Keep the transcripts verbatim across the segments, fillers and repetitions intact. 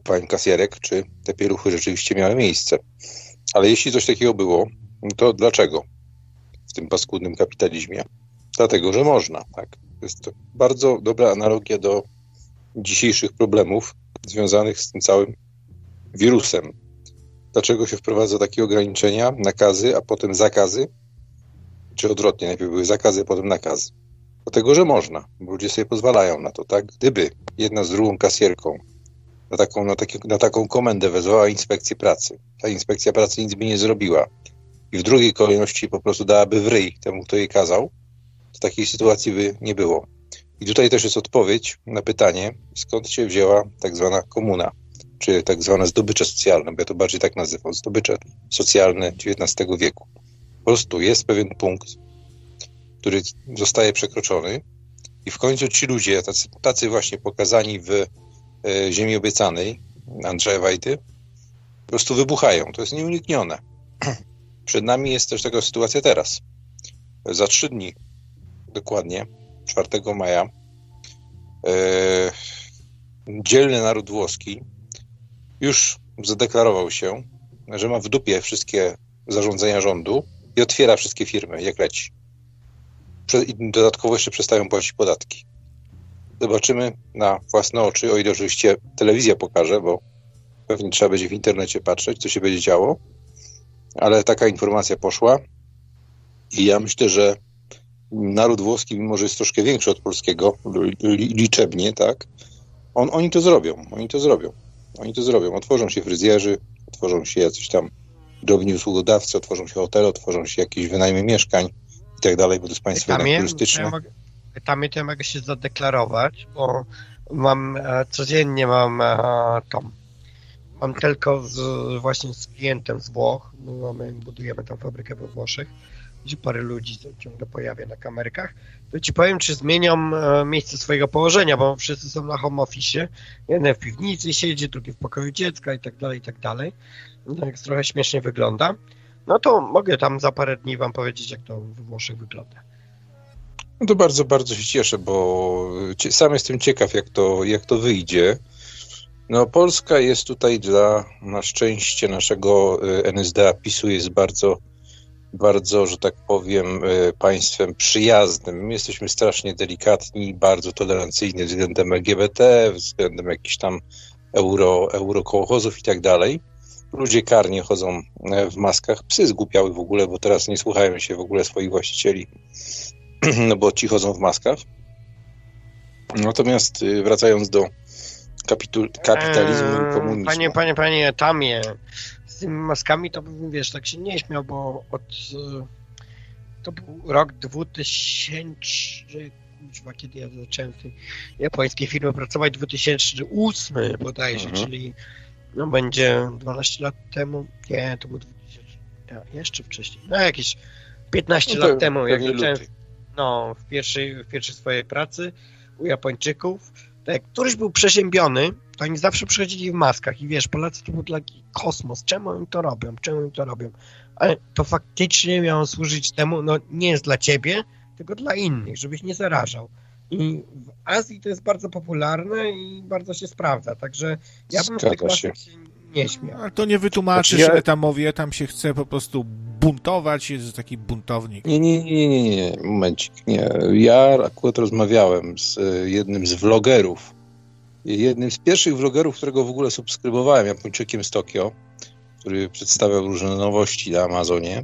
pań kasjerek, czy te pieluchy rzeczywiście miały miejsce. Ale jeśli coś takiego było, to dlaczego w tym paskudnym kapitalizmie? Dlatego, że można. Tak? To jest to bardzo dobra analogia do dzisiejszych problemów związanych z tym całym wirusem. Dlaczego się wprowadza takie ograniczenia, nakazy, a potem zakazy? Czy odwrotnie, najpierw były zakazy, a potem nakazy. Dlatego, że można, bo ludzie sobie pozwalają na to, tak? Gdyby jedna z drugą kasjerką na taką, na, taki, na taką komendę wezwała inspekcję pracy, ta inspekcja pracy nic by nie zrobiła i w drugiej kolejności po prostu dałaby w ryj temu, kto jej kazał, to takiej sytuacji by nie było. I tutaj też jest odpowiedź na pytanie, skąd się wzięła tak zwana komuna, czy tak zwane zdobycze socjalne, bo ja to bardziej tak nazywam, zdobycze socjalne dziewiętnastego wieku. Po prostu jest pewien punkt, który zostaje przekroczony i w końcu ci ludzie, tacy, tacy właśnie pokazani w e, Ziemi Obiecanej, Andrzeja Wajdy, po prostu wybuchają. To jest nieuniknione. Przed nami jest też taka sytuacja teraz. Za trzy dni, dokładnie, czwartego maja, e, dzielny naród włoski już zadeklarował się, że ma w dupie wszystkie zarządzenia rządu i otwiera wszystkie firmy, jak leci. I dodatkowo jeszcze przestają płacić podatki. Zobaczymy na własne oczy, o ile oczywiście telewizja pokaże, bo pewnie trzeba będzie w internecie patrzeć, co się będzie działo, ale taka informacja poszła i ja myślę, że naród włoski, mimo że jest troszkę większy od polskiego, liczebnie, tak, on, oni to zrobią, oni to zrobią, oni to zrobią. Otworzą się fryzjerzy, otworzą się jacyś tam drobni usługodawcy, otworzą się hotele, otworzą się jakieś wynajmy mieszkań i tak dalej, bo to jest państwo jednak turystyczne. Tam to ja mogę się zadeklarować, bo mam e, codziennie mam e, tą, mam tylko z, właśnie z klientem z Włoch, mamy, budujemy tam fabrykę we Włoszech, gdzie parę ludzi ciągle pojawia na kamerkach, to ci powiem, czy zmienią e, miejsce swojego położenia, bo wszyscy są na home office, jeden w piwnicy siedzi, drugi w pokoju dziecka i tak dalej, i tak dalej. Tak trochę śmiesznie wygląda. No to mogę tam za parę dni wam powiedzieć, jak to we Włoszech wygląda. No to bardzo, bardzo się cieszę, bo sam jestem ciekaw, jak to, jak to wyjdzie. No Polska jest tutaj dla, na szczęście naszego N S D A PiSu jest bardzo, bardzo, że tak powiem, państwem przyjaznym. My jesteśmy strasznie delikatni, bardzo tolerancyjni względem L G B T, względem jakichś tam euro, eurokołchozów i tak dalej. Ludzie karnie chodzą w maskach. Psy zgłupiały w ogóle, bo teraz nie słuchają się w ogóle swoich właścicieli, no bo ci chodzą w maskach. Natomiast wracając do kapitul- kapitalizmu i komunizmu. Panie, panie, panie Tamie, z tymi maskami to bym, wiesz, tak się nie śmiał, bo od to był rok dwutysięczny, kiedy ja zacząłem w tej japońskiej firmie pracować, dwa tysiące ósmy bodajże, mhm. czyli no będzie dwanaście lat temu, nie, to był dwa tysiące, ja, jeszcze wcześniej, no jakieś piętnaście no lat temu, jak zacząłem no, w pierwszej, w pierwszej swojej pracy u Japończyków, to jak któryś był przeziębiony, to oni zawsze przychodzili w maskach i wiesz, Polacy to był taki kosmos, czemu oni to robią, czemu oni to robią, ale to faktycznie miało służyć temu, no nie jest dla ciebie, tylko dla innych, żebyś nie zarażał. I w Azji to jest bardzo popularne i bardzo się sprawdza, także ja bym z tych masek się nie śmiał. Ale to nie wytłumaczysz znaczy, ja... Etamowi, Etam się chce po prostu buntować, jest taki buntownik. Nie, nie, nie, nie, nie, nie, momencik, nie. Ja akurat rozmawiałem z jednym z vlogerów, jednym z pierwszych vlogerów, którego w ogóle subskrybowałem, Japończykiem z Tokio, który przedstawiał różne nowości na Amazonie.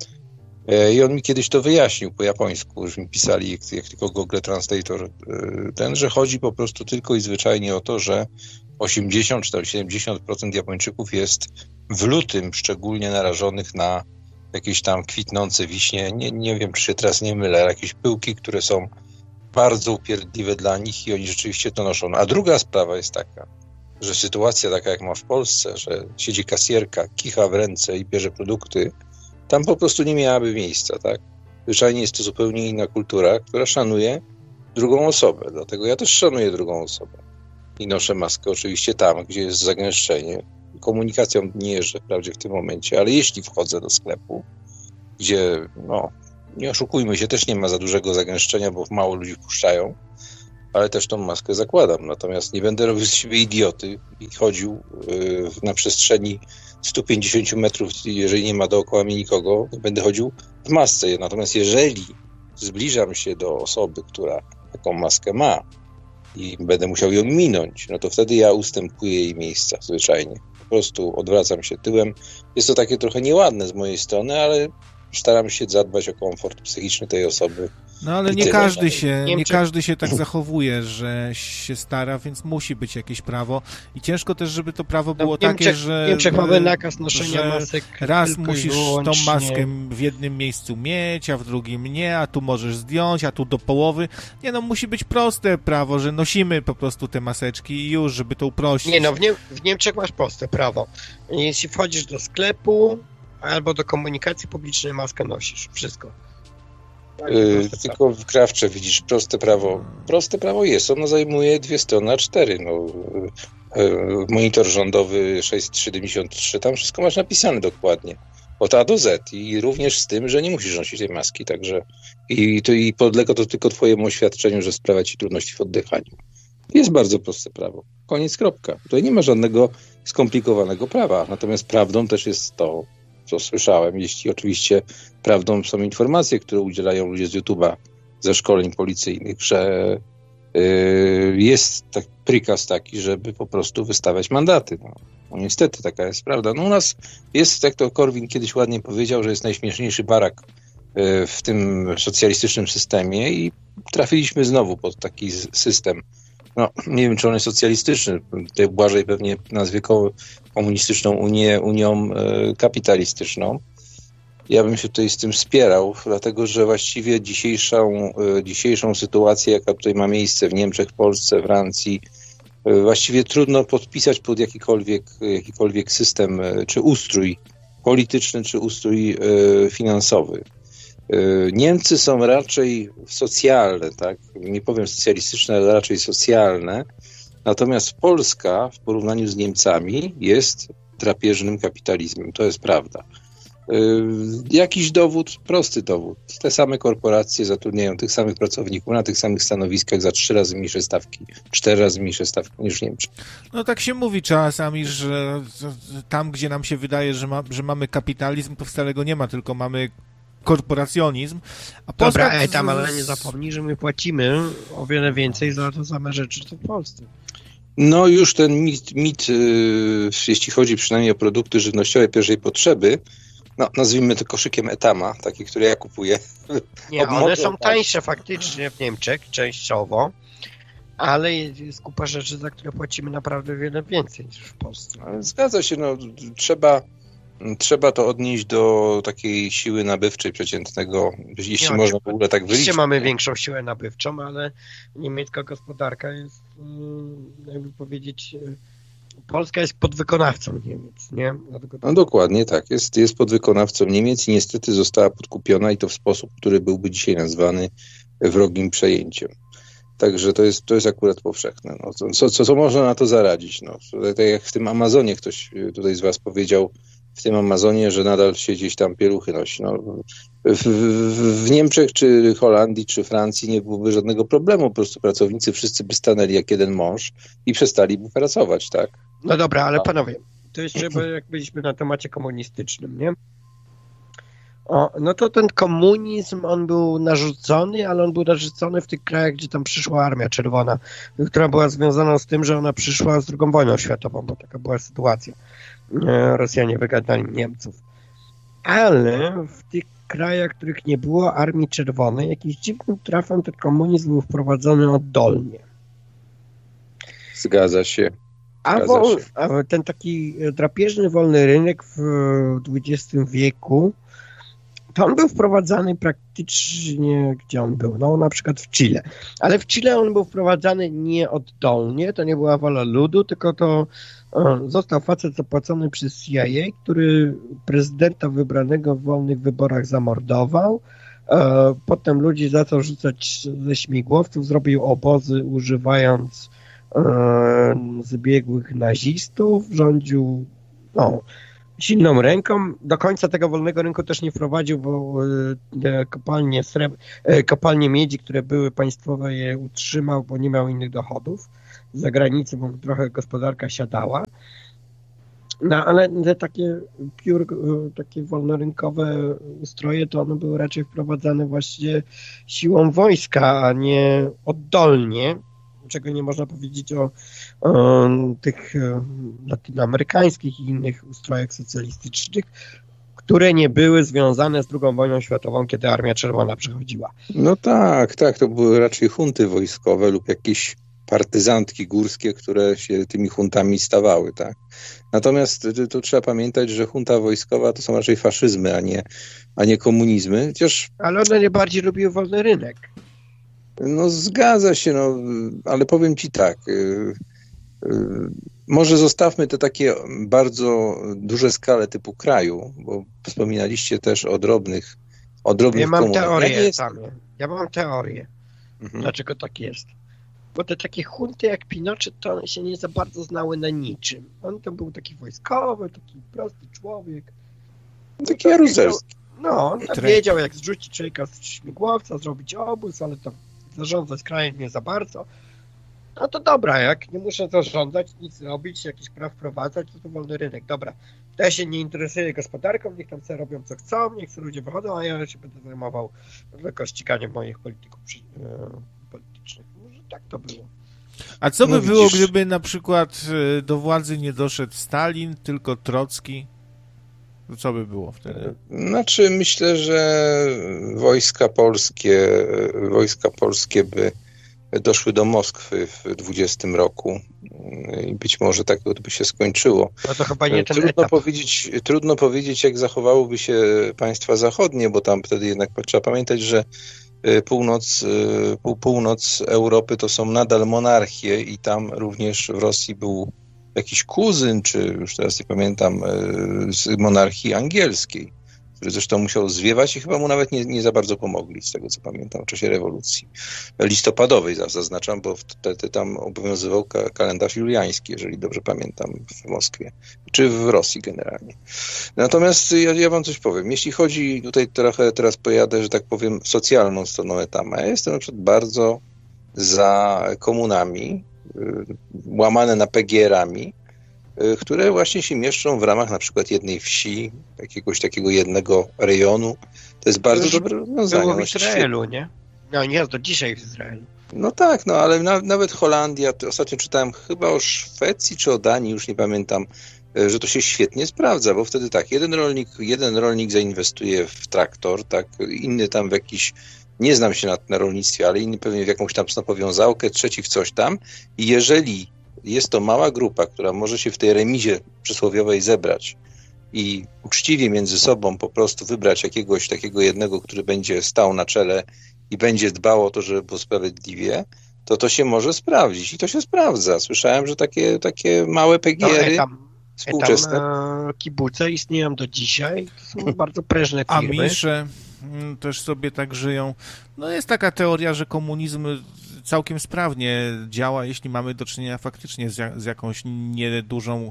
I on mi kiedyś to wyjaśnił po japońsku, już mi pisali, jak, jak tylko Google Translator, ten, że chodzi po prostu tylko i zwyczajnie o to, że osiemdziesiąt czy siedemdziesiąt procent Japończyków jest w lutym szczególnie narażonych na jakieś tam kwitnące wiśnie, nie, nie wiem, czy się teraz nie mylę, ale jakieś pyłki, które są bardzo upierdliwe dla nich i oni rzeczywiście to noszą. A druga sprawa jest taka, że sytuacja taka jak ma w Polsce, że siedzi kasjerka, kicha w ręce i bierze produkty, tam po prostu nie miałaby miejsca, tak? Zwyczajnie jest to zupełnie inna kultura, która szanuje drugą osobę, dlatego ja też szanuję drugą osobę. I noszę maskę oczywiście tam, gdzie jest zagęszczenie. Komunikacją nie jeżdżę wprawdzie w tym momencie, ale jeśli wchodzę do sklepu, gdzie, no, nie oszukujmy się, też nie ma za dużego zagęszczenia, bo mało ludzi wpuszczają, ale też tą maskę zakładam. Natomiast nie będę robił z siebie idioty i chodził yy, na przestrzeni sto pięćdziesiąt metrów, jeżeli nie ma dookoła mnie nikogo, nie będę chodził w masce. Natomiast jeżeli zbliżam się do osoby, która taką maskę ma i będę musiał ją minąć, no to wtedy ja ustępuję jej miejsca zwyczajnie. Po prostu odwracam się tyłem. Jest to takie trochę nieładne z mojej strony, ale staram się zadbać o komfort psychiczny tej osoby. No ale I nie tyle. każdy się, nie Niemczech... każdy się tak zachowuje, że się stara, więc musi być jakieś prawo i ciężko też, żeby to prawo było no, Niemczech, takie, że... W Niemczech mamy nakaz noszenia że masek. Raz musisz wyłącznie... tą maskę w jednym miejscu mieć, a w drugim nie, a tu możesz zdjąć, a tu do połowy. Nie no, musi być proste prawo, że nosimy po prostu te maseczki i już, żeby to uprościć. Nie no, w, Nie- w Niemczech masz proste prawo. Jeśli wchodzisz do sklepu albo do komunikacji publicznej, maskę nosisz. Wszystko. Yy, tylko w Krawcze widzisz proste prawo. Proste prawo jest, ono zajmuje dwie strony a cztery. No, yy, monitor rządowy sześćset siedemdziesiąt trzy, tam wszystko masz napisane dokładnie. Od A do Z i również z tym, że nie musisz nosić tej maski, także i, to, i podlega to tylko twojemu oświadczeniu, że sprawia ci trudności w oddychaniu. Jest bardzo proste prawo. Koniec, kropka. Tutaj nie ma żadnego skomplikowanego prawa. Natomiast prawdą też jest to, co słyszałem, jeśli oczywiście prawdą są informacje, które udzielają ludzie z YouTube'a ze szkoleń policyjnych, że yy, jest tak, prikaz taki, żeby po prostu wystawiać mandaty. No, no niestety taka jest prawda. No u nas jest, jak to Korwin kiedyś ładnie powiedział, że jest najśmieszniejszy barak yy, w tym socjalistycznym systemie i trafiliśmy znowu pod taki system. No, nie wiem, czy on jest socjalistyczny. Tutaj Błażej pewnie nazwie komunistyczną Unię Unią e, kapitalistyczną. Ja bym się tutaj z tym wspierał, dlatego że właściwie dzisiejszą, e, dzisiejszą sytuację, jaka tutaj ma miejsce w Niemczech, w Polsce, Francji, e, właściwie trudno podpisać pod jakikolwiek, jakikolwiek system, e, czy ustrój polityczny, czy ustrój e, finansowy. Niemcy są raczej socjalne, tak? Nie powiem socjalistyczne, ale raczej socjalne. Natomiast Polska w porównaniu z Niemcami jest drapieżnym kapitalizmem. To jest prawda. Yy, jakiś dowód? Prosty dowód. Te same korporacje zatrudniają tych samych pracowników na tych samych stanowiskach za trzy razy mniejsze stawki, cztery razy mniejsze stawki niż Niemcy. No tak się mówi czasami, że tam, gdzie nam się wydaje, że, ma, że mamy kapitalizm, to wcale go nie ma, tylko mamy korporacjonizm. A Dobra, ej, tam, ale nie zapomnij, że my płacimy o wiele więcej za te same rzeczy, co w Polsce. No już ten mit, mit yy, jeśli chodzi przynajmniej o produkty żywnościowe pierwszej potrzeby, no nazwijmy to koszykiem Etama, taki, który ja kupuję. Nie, one są tańsze faktycznie w Niemczech, częściowo, ale jest kupa rzeczy, za które płacimy naprawdę wiele więcej niż w Polsce. Zgadza się, no trzeba Trzeba to odnieść do takiej siły nabywczej przeciętnego, jeśli nie, można w ogóle tak wyliczyć. Oczywiście mamy większą siłę nabywczą, ale niemiecka gospodarka jest, jakby powiedzieć, Polska jest podwykonawcą Niemiec, nie? Dlatego no dokładnie tak, jest, jest podwykonawcą Niemiec i niestety została podkupiona i to w sposób, który byłby dzisiaj nazwany wrogim przejęciem. Także to jest, to jest akurat powszechne. No, co, co, co można na to zaradzić? No, tak jak w tym Amazonie ktoś tutaj z was powiedział, w tym Amazonie, że nadal się gdzieś tam pieluchy nosi. No, w, w, w Niemczech, czy Holandii, czy Francji nie byłoby żadnego problemu. Po prostu pracownicy wszyscy by stanęli jak jeden mąż i przestaliby pracować, tak? No dobra, ale panowie, to jeszcze jak byliśmy na temacie komunistycznym, nie? O, no to ten komunizm, on był narzucony, ale on był narzucony w tych krajach, gdzie tam przyszła Armia Czerwona, która była związana z tym, że ona przyszła z drugą wojną światową, bo taka była sytuacja. Rosjanie wygadali Niemców. Ale w tych krajach, w których nie było Armii Czerwonej, jakimś dziwnym trafem ten komunizm był wprowadzony oddolnie. Zgadza się. A, wol, a ten taki drapieżny wolny rynek w dwudziestym wieku, to on był wprowadzany praktycznie, gdzie on był? No na przykład w Chile. Ale w Chile on był wprowadzany nie oddolnie, to nie była wola ludu, tylko to o, został facet zapłacony przez C I A, który prezydenta wybranego w wolnych wyborach zamordował. E, potem ludzi zaczął rzucać ze śmigłowców, zrobił obozy używając e, zbiegłych nazistów, rządził, no, silną ręką. Do końca tego wolnego rynku też nie wprowadził, bo e, kopalnie, sreb... e, kopalnie miedzi, które były państwowe, je utrzymał, bo nie miał innych dochodów z zagranicy, bo trochę gospodarka siadała. No ale te takie pure, takie wolnorynkowe ustroje, to one były raczej wprowadzane właśnie siłą wojska, a nie oddolnie, czego nie można powiedzieć o, o tych latynoamerykańskich i innych ustrojach socjalistycznych, które nie były związane z drugą wojną światową, kiedy Armia Czerwona przychodziła. No tak, tak, to były raczej hunty wojskowe lub jakieś partyzantki górskie, które się tymi huntami stawały, tak. Natomiast tu trzeba pamiętać, że hunta wojskowa to są raczej faszyzmy, a nie, a nie komunizmy, chociaż... Ale one najbardziej lubiły wolny rynek. No zgadza się, no, ale powiem ci tak, yy, yy, może zostawmy te takie bardzo duże skale typu kraju, bo wspominaliście też o drobnych, o drobnych Ja mam komunach. teorię, Ja, jest... ja mam teorię, mhm. dlaczego tak jest. Bo te takie hunty jak Pinochet, to one się nie za bardzo znały na niczym. On to był taki wojskowy, taki prosty człowiek. Taki jaruzelski. No, on tak wiedział, jak zrzucić człowieka z śmigłowca, zrobić obóz, ale tam zarządzać krajem nie za bardzo. No to dobra, jak nie muszę zarządzać, nic robić, jakiś praw wprowadzać, to to wolny rynek. Dobra, ja się nie interesuję gospodarką, niech tam sobie robią co chcą, niech sobie ludzie wychodzą, a ja się będę zajmował tylko ściganiem moich polityków politycznych. Może tak to było. A co by no, było, widzisz... gdyby na przykład do władzy nie doszedł Stalin, tylko Trocki? Co by było wtedy? Znaczy, myślę, że wojska polskie, wojska polskie by doszły do Moskwy w dwudziestym roku i być może tak by się skończyło. No to chyba nie ten trudno etap. powiedzieć, trudno powiedzieć, jak zachowałyby się państwa zachodnie, bo tam wtedy jednak trzeba pamiętać, że północ, pół, północ Europy to są nadal monarchie i tam również w Rosji był jakiś kuzyn, czy już teraz nie pamiętam, z monarchii angielskiej, który zresztą musiał zwiewać i chyba mu nawet nie, nie za bardzo pomogli, z tego co pamiętam, w czasie rewolucji listopadowej, zaznaczam, bo wtedy tam obowiązywał ka- kalendarz juliański, jeżeli dobrze pamiętam, w Moskwie, czy w Rosji generalnie. Natomiast ja, ja wam coś powiem, jeśli chodzi, tutaj trochę teraz pojadę, że tak powiem, socjalną stroną etamu, ja jestem na przykład bardzo za komunami, łamane na P G R-ami, które właśnie się mieszczą w ramach na przykład jednej wsi, jakiegoś takiego jednego rejonu. To jest bardzo to dobre rozwiązanie. Było w Izraelu, nie? No nie, to dzisiaj w Izraelu. No tak, no ale na, nawet Holandia, ostatnio czytałem chyba o Szwecji czy o Danii, już nie pamiętam, że to się świetnie sprawdza, bo wtedy tak, jeden rolnik, jeden rolnik zainwestuje w traktor, tak, inny tam w jakiś, nie znam się na, na rolnictwie, ale inny pewnie w jakąś tam snopowiązałkę, trzeci w coś tam i jeżeli jest to mała grupa, która może się w tej remizie przysłowiowej zebrać i uczciwie między sobą po prostu wybrać jakiegoś takiego jednego, który będzie stał na czele i będzie dbał o to, żeby było sprawiedliwie, to to się może sprawdzić i to się sprawdza. Słyszałem, że takie, takie małe P G R-y no, współczesne... Tam, e, kibuce istnieją do dzisiaj, to są bardzo prężne firmy. Amisze też sobie tak żyją. No jest taka teoria, że komunizm całkiem sprawnie działa, jeśli mamy do czynienia faktycznie z, z jakąś niedużą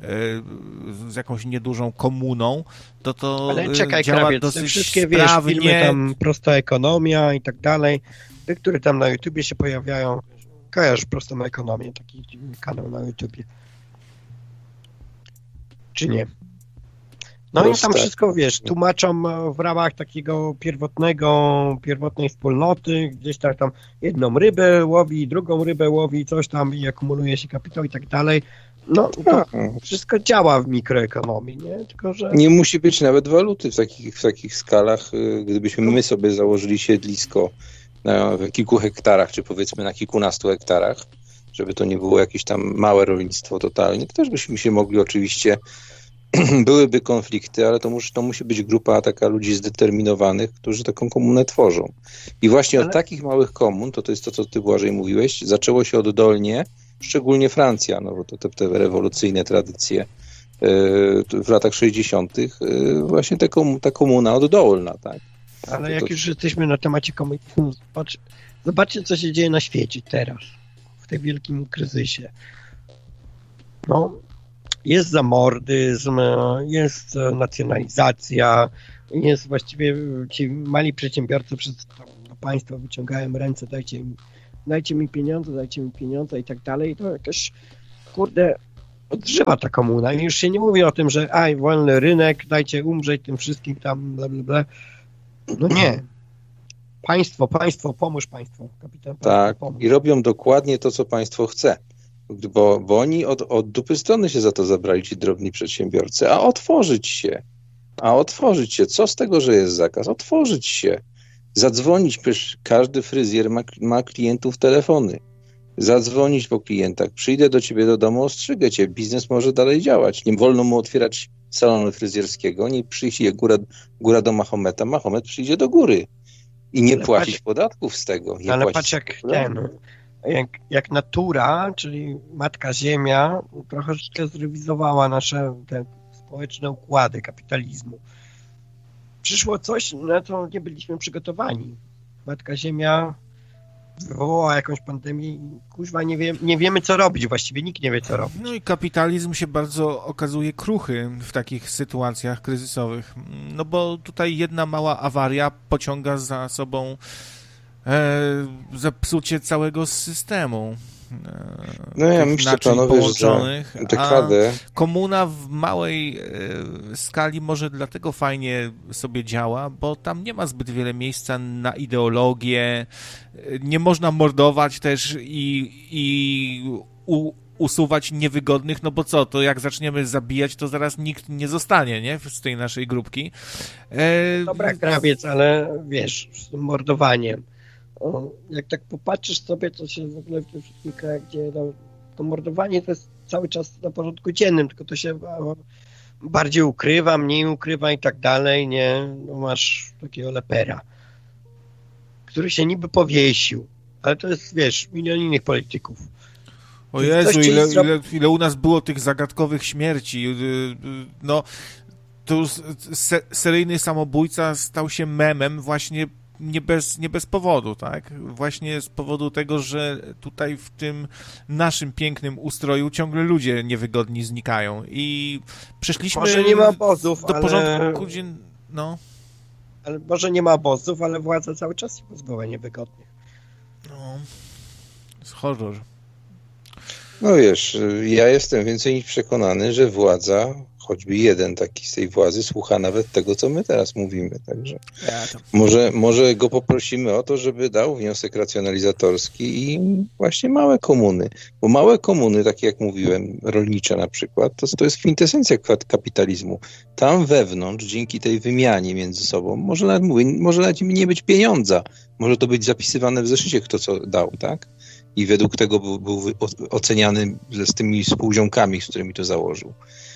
z jakąś niedużą komuną, to to Ale czekaj, działa krawiec, dosyć wszystkie, sprawnie. Wiesz, filmy tam Prosta ekonomia i tak dalej, te, które tam na YouTubie się pojawiają, kojarzysz Prostą ekonomię, taki kanał na YouTubie. Czy nie? No Proste. I tam wszystko, wiesz, tłumaczą w ramach takiego pierwotnego, pierwotnej wspólnoty, gdzieś tak tam jedną rybę łowi, drugą rybę łowi, coś tam i akumuluje się kapitał i tak dalej. No to wszystko działa w mikroekonomii, nie? Tylko, że... Nie musi być nawet waluty w takich, w takich skalach. Gdybyśmy my sobie założyli siedlisko na kilku hektarach, czy powiedzmy na kilkunastu hektarach, żeby to nie było jakieś tam małe rolnictwo totalnie, to też byśmy się mogli oczywiście byłyby konflikty, ale to musi, to musi być grupa taka ludzi zdeterminowanych, którzy taką komunę tworzą. I właśnie ale... od takich małych komun, to to jest to, co ty, Błażej, mówiłeś, zaczęło się oddolnie, szczególnie Francja, no bo to te, te rewolucyjne tradycje yy, w latach sześćdziesiątych yy, właśnie te komu, ta komuna oddolna, tak. Ale to, jak to... już jesteśmy na temacie komunizmu, zobacz, zobaczcie, co się dzieje na świecie teraz, w tym wielkim kryzysie. No, jest zamordyzm, jest nacjonalizacja, jest właściwie ci mali przedsiębiorcy przez to państwo wyciągają ręce, dajcie mi, dajcie mi pieniądze, dajcie mi pieniądze i tak dalej. To jakaś, kurde, odżywa ta komuna i już się nie mówi o tym, że aj, wolny rynek, dajcie umrzeć tym wszystkim tam, bla, bla, bla. No nie. Państwo, państwo, pomóż państwo. Kapitan tak, pomóż. I robią dokładnie to, co państwo chce. Bo, bo oni od, od dupy strony się za to zabrali, ci drobni przedsiębiorcy. A otworzyć się. A otworzyć się. Co z tego, że jest zakaz? Otworzyć się. Zadzwonić. Przecież każdy fryzjer ma, ma klientów telefony. Zadzwonić po klientach. Przyjdę do ciebie do domu, ostrzygę cię. Biznes może dalej działać. Nie wolno mu otwierać salonu fryzjerskiego. Nie przyjdzie góra, góra do Mahometa. Mahomet przyjdzie do góry. I nie ale płacić patrz, podatków z tego. Nie ale płacić patrz jak, ten, jak, jak natura, czyli Matka Ziemia, troszeczkę zrewizowała nasze te społeczne układy kapitalizmu. Przyszło coś, na co nie byliśmy przygotowani. Matka Ziemia wywołała jakąś pandemię i kuźwa nie, wie, nie wiemy co robić, właściwie nikt nie wie co robić. No i kapitalizm się bardzo okazuje kruchy w takich sytuacjach kryzysowych, no bo tutaj jedna mała awaria pociąga za sobą e, zepsucie całego systemu. E, no ja myślę, panowie, że dekadę... A komuna w małej e, skali może dlatego fajnie sobie działa, bo tam nie ma zbyt wiele miejsca na ideologię, nie można mordować też i, i u, usuwać niewygodnych, no bo co, to jak zaczniemy zabijać, to zaraz nikt nie zostanie, nie, z tej naszej grupki. E... Dobra, krawiec, ale wiesz, z tym mordowaniem. O, jak tak popatrzysz sobie, to się w ogóle w tych wszystkich krajach, gdzie no, to mordowanie to jest cały czas na porządku dziennym, tylko to się o, bardziej ukrywa, mniej ukrywa i tak dalej, nie? No, masz takiego lepera, który się niby powiesił, ale to jest, wiesz, milion innych polityków. O Jezu, ile, ile, ile u nas było tych zagadkowych śmierci. No, to se, seryjny samobójca stał się memem właśnie nie bez, nie bez powodu, tak? Właśnie z powodu tego, że tutaj w tym naszym pięknym ustroju ciągle ludzie niewygodni znikają i przeszliśmy może nie ma obozów, do ale... porządku dzien... no. Ale może nie ma obozów, ale władza cały czas się pozbyła niewygodnych. No, jest horror. No wiesz, ja jestem więcej niż przekonany, że władza, choćby jeden taki z tej władzy, słucha nawet tego, co my teraz mówimy. Także ja to... może, może go poprosimy o to, żeby dał wniosek racjonalizatorski i właśnie małe komuny. Bo małe komuny, takie jak mówiłem, rolnicze na przykład, to, to jest kwintesencja kapitalizmu. Tam wewnątrz, dzięki tej wymianie między sobą, może nawet, mówię, może nawet nie być pieniądza. Może to być zapisywane w zeszycie, kto co dał, tak? I według tego był, był oceniany z tymi spółdziałkami, z którymi to założył.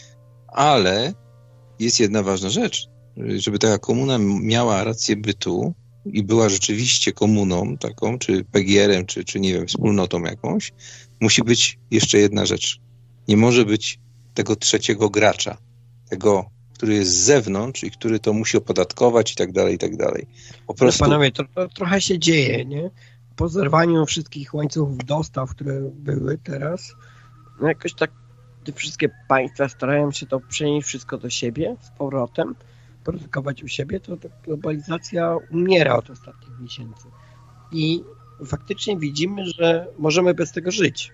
Ale jest jedna ważna rzecz. Żeby taka komuna miała rację bytu i była rzeczywiście komuną taką, czy P G R-em, czy, czy nie wiem, wspólnotą jakąś, musi być jeszcze jedna rzecz. Nie może być tego trzeciego gracza, tego, który jest z zewnątrz i który to musi opodatkować i tak dalej, i tak dalej. Po prostu... No panowie, to, to trochę się dzieje, nie? Po zerwaniu wszystkich łańcuchów dostaw, które były teraz, no jakoś tak te wszystkie państwa starają się to przenieść wszystko do siebie z powrotem, produkować u siebie, to, to globalizacja umiera od ostatnich miesięcy. I faktycznie widzimy, że możemy bez tego żyć.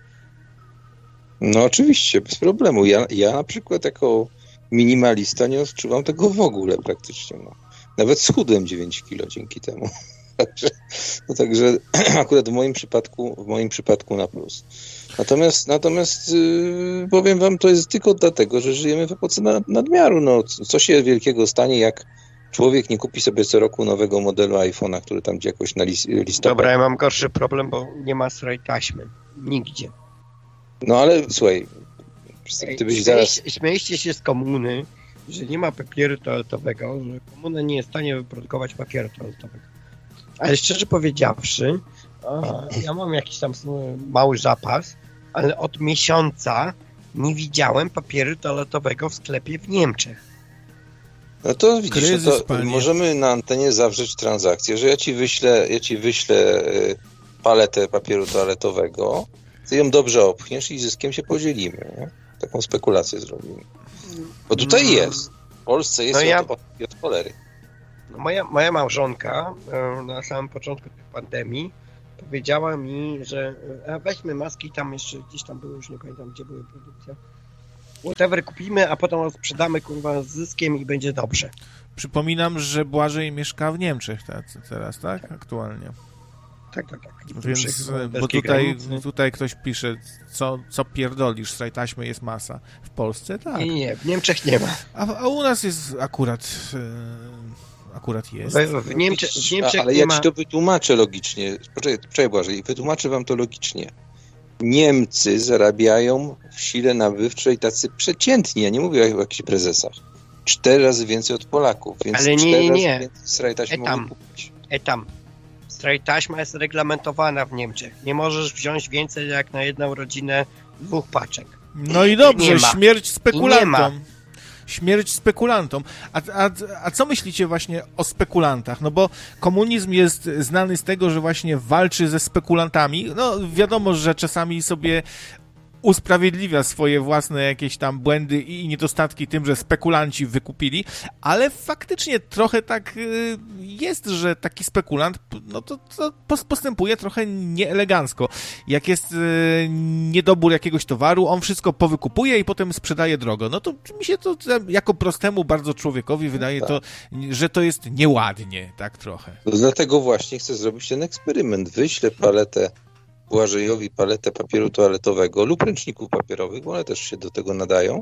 No oczywiście, bez problemu. Ja, ja na przykład jako minimalista nie odczuwam tego w ogóle praktycznie. No. Nawet schudłem dziewięć kilo dzięki temu. Także, no także akurat w moim przypadku, w moim przypadku na plus. Natomiast, natomiast yy, powiem wam, to jest tylko dlatego, że żyjemy w epoce nad, nadmiaru. No, co się wielkiego stanie, jak człowiek nie kupi sobie co roku nowego modelu iPhone'a, który tam gdzie jakoś na list, listopad... Dobra, ja mam gorszy problem, bo nie ma srej taśmy. Nigdzie. No ale słuchaj, ty byś zaraz... Śmieliście się z komuny, że nie ma papieru toaletowego, że komuna nie jest w stanie wyprodukować papieru toaletowego. Ale szczerze powiedziawszy, ja mam jakiś tam mały zapas, ale od miesiąca nie widziałem papieru toaletowego w sklepie w Niemczech. No to widzisz, Kryzys, no to możemy na antenie zawrzeć transakcję, że ja ci wyślę, ja ci wyślę paletę papieru toaletowego, ty ją dobrze opchniesz i zyskiem się podzielimy. Nie? Taką spekulację zrobimy. Bo tutaj Mm. jest. W Polsce jest No ja- od, od, od cholery. No moja, moja małżonka e, na samym początku tej pandemii powiedziała mi, że e, weźmy maski, tam jeszcze gdzieś tam były, już nie pamiętam gdzie były produkcja. Whatever kupimy, a potem sprzedamy kurwa z zyskiem i będzie dobrze. Przypominam, że Błażej mieszka w Niemczech te- teraz, tak? Aktualnie. Tak, tak, tak. Więc, bo tutaj, tutaj ktoś pisze, co, co pierdolisz, z taśmy jest masa. W Polsce tak. Nie, nie, nie, w Niemczech nie ma. A, a u nas jest akurat, e, akurat jest. W, w, Niemcze, w Niemczech A, ale nie ja ma... ci to wytłumaczę logicznie. Poczekaj, poczekaj Błażej, wytłumaczę wam to logicznie. Niemcy zarabiają w sile nabywczej tacy przeciętni, ja nie mówię o jakichś prezesach, cztery razy więcej od Polaków, więc Ale nie, cztery nie, razy nie. więcej sraj taśmy E tam. mogą kupić. E tam. Straj taśma jest reglamentowana w Niemczech. Nie możesz wziąć więcej jak na jedną rodzinę dwóch paczek. No i dobrze, Nie ma. śmierć I nie spekulantom. ma. Śmierć spekulantom. A, a, a co myślicie właśnie o spekulantach? No bo komunizm jest znany z tego, że właśnie walczy ze spekulantami. No wiadomo, że czasami sobie usprawiedliwia swoje własne jakieś tam błędy i niedostatki tym, że spekulanci wykupili, ale faktycznie trochę tak y, jest, że taki spekulant no to, to postępuje trochę nieelegancko. Jak jest y, niedobór jakiegoś towaru, on wszystko powykupuje i potem sprzedaje drogo. No to mi się to jako prostemu bardzo człowiekowi wydaje to, że to jest nieładnie, tak trochę. No dlatego właśnie chcę zrobić ten eksperyment. Wyślę paletę Błażejowi paletę papieru toaletowego lub ręczników papierowych, bo one też się do tego nadają,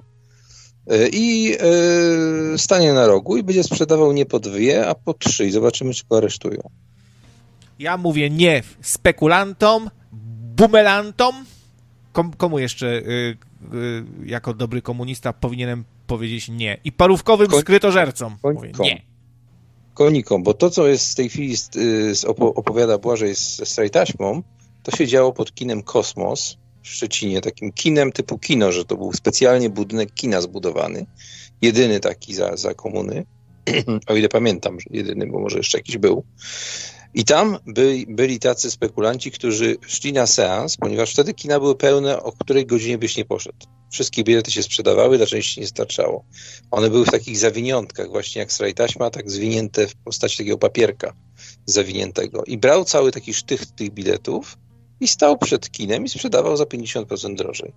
i e, stanie na rogu i będzie sprzedawał nie po dwie, a po trzy i zobaczymy, czy go aresztują. Ja mówię nie spekulantom, bumelantom. Kom, komu jeszcze y, y, jako dobry komunista powinienem powiedzieć nie? I parówkowym Koń- skrytożercom. Mówię Konikom. nie. Konikom, bo to, co jest w tej chwili z, z opo- opowiada Błażej z, z straj taśmą, to się działo pod kinem Kosmos w Szczecinie, takim kinem typu kino, że to był specjalnie budynek kina zbudowany, jedyny taki za, za komuny, o ile pamiętam, że jedyny, bo może jeszcze jakiś był. I tam by, byli tacy spekulanci, którzy szli na seans, ponieważ wtedy kina były pełne, o której godzinie byś nie poszedł. Wszystkie bilety się sprzedawały, dla części nie starczało. One były w takich zawiniątkach, właśnie jak straj taśma, tak zwinięte w postaci takiego papierka zawiniętego. I brał cały taki sztych tych biletów i stał przed kinem i sprzedawał za pięćdziesiąt procent drożej.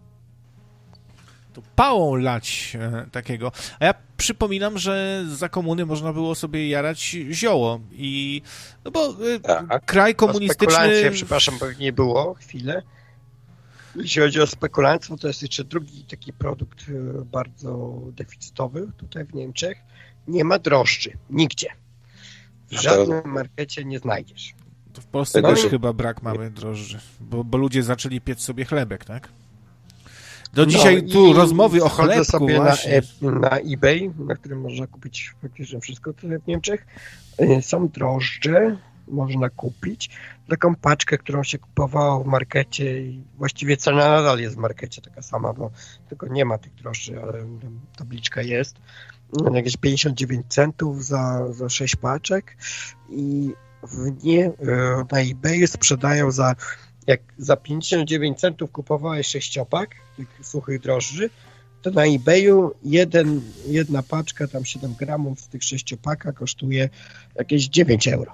To pałą lać e, takiego. A ja przypominam, że za komuny można było sobie jarać zioło i no bo e, Tak. kraj O komunistyczny... spekulacje, przepraszam, bo nie było chwilę. Jeśli chodzi o spekulację, to jest jeszcze drugi taki produkt e, bardzo deficytowy tutaj w Niemczech. Nie ma drożdży. Nigdzie. W A żadnym markecie nie znajdziesz. To w Polsce Tego też się- chyba brak mamy drożdży, bo, bo ludzie zaczęli piec sobie chlebek, tak? Do dzisiaj No tu i rozmowy o wchodzę chlebku sobie na, właśnie. e- na eBay, na którym można kupić praktycznie wszystko tutaj w Niemczech. E, Są drożdże, można kupić. Taką paczkę, którą się kupowało w markecie i właściwie cena nadal jest w markecie taka sama, bo tylko nie ma tych drożdży, ale tam tabliczka jest. Jakieś pięćdziesiąt dziewięć centów za, za sześć paczek i w nie, e, na eBayu sprzedają za jak za pięćdziesiąt dziewięć centów kupowałeś sześciopak tych suchych drożdży, to na eBayu jeden, jedna paczka, tam siedem gramów z tych sześciopaka kosztuje jakieś dziewięć euro.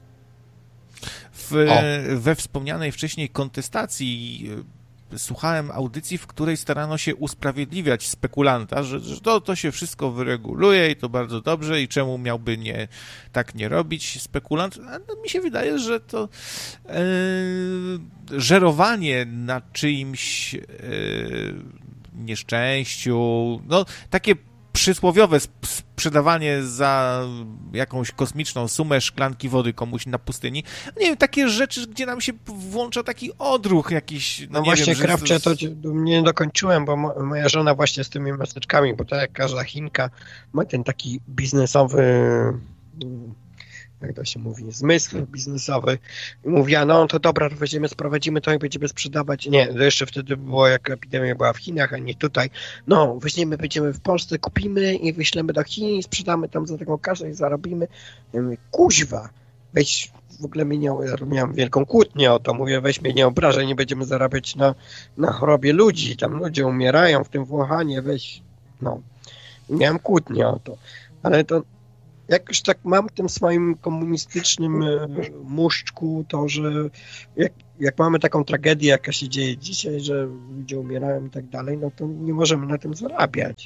W, we wspomnianej wcześniej kontestacji e, słuchałem audycji, w której starano się usprawiedliwiać spekulanta, że, że to, to się wszystko wyreguluje i to bardzo dobrze i czemu miałby nie, tak nie robić spekulant. A no, mi się wydaje, że to e, żerowanie na czyimś e, nieszczęściu, no takie przysłowiowe sprzedawanie za jakąś kosmiczną sumę szklanki wody komuś na pustyni. Nie wiem, takie rzeczy, gdzie nam się włącza taki odruch jakiś. No, No nie właśnie, wiem, że Krawcze, to nie dokończyłem, bo mo- moja żona właśnie z tymi maseczkami, bo tak jak każda Chinka ma ten taki biznesowy, jak to się mówi, zmysł biznesowy. I mówiła, no to dobra, to weźmiemy, sprowadzimy to i będziemy sprzedawać. Nie, to jeszcze wtedy było, jak epidemia była w Chinach, a nie tutaj. No, weźmiemy, będziemy w Polsce, kupimy i wyślemy do Chin i sprzedamy tam za taką kasę i zarobimy. Ja mówię, kuźwa, weź, w ogóle mnie nie, miałem wielką kłótnię o to, mówię, weź mnie nie obrażaj, nie będziemy zarabiać na, na chorobie ludzi, tam ludzie umierają w tym Wuhanie, weź, no. Miałem kłótnię o to, ale to jakoś tak mam w tym swoim komunistycznym muszczku to, że jak, jak mamy taką tragedię, jaka się dzieje dzisiaj, że ludzie umierają i tak dalej, no to nie możemy na tym zarabiać.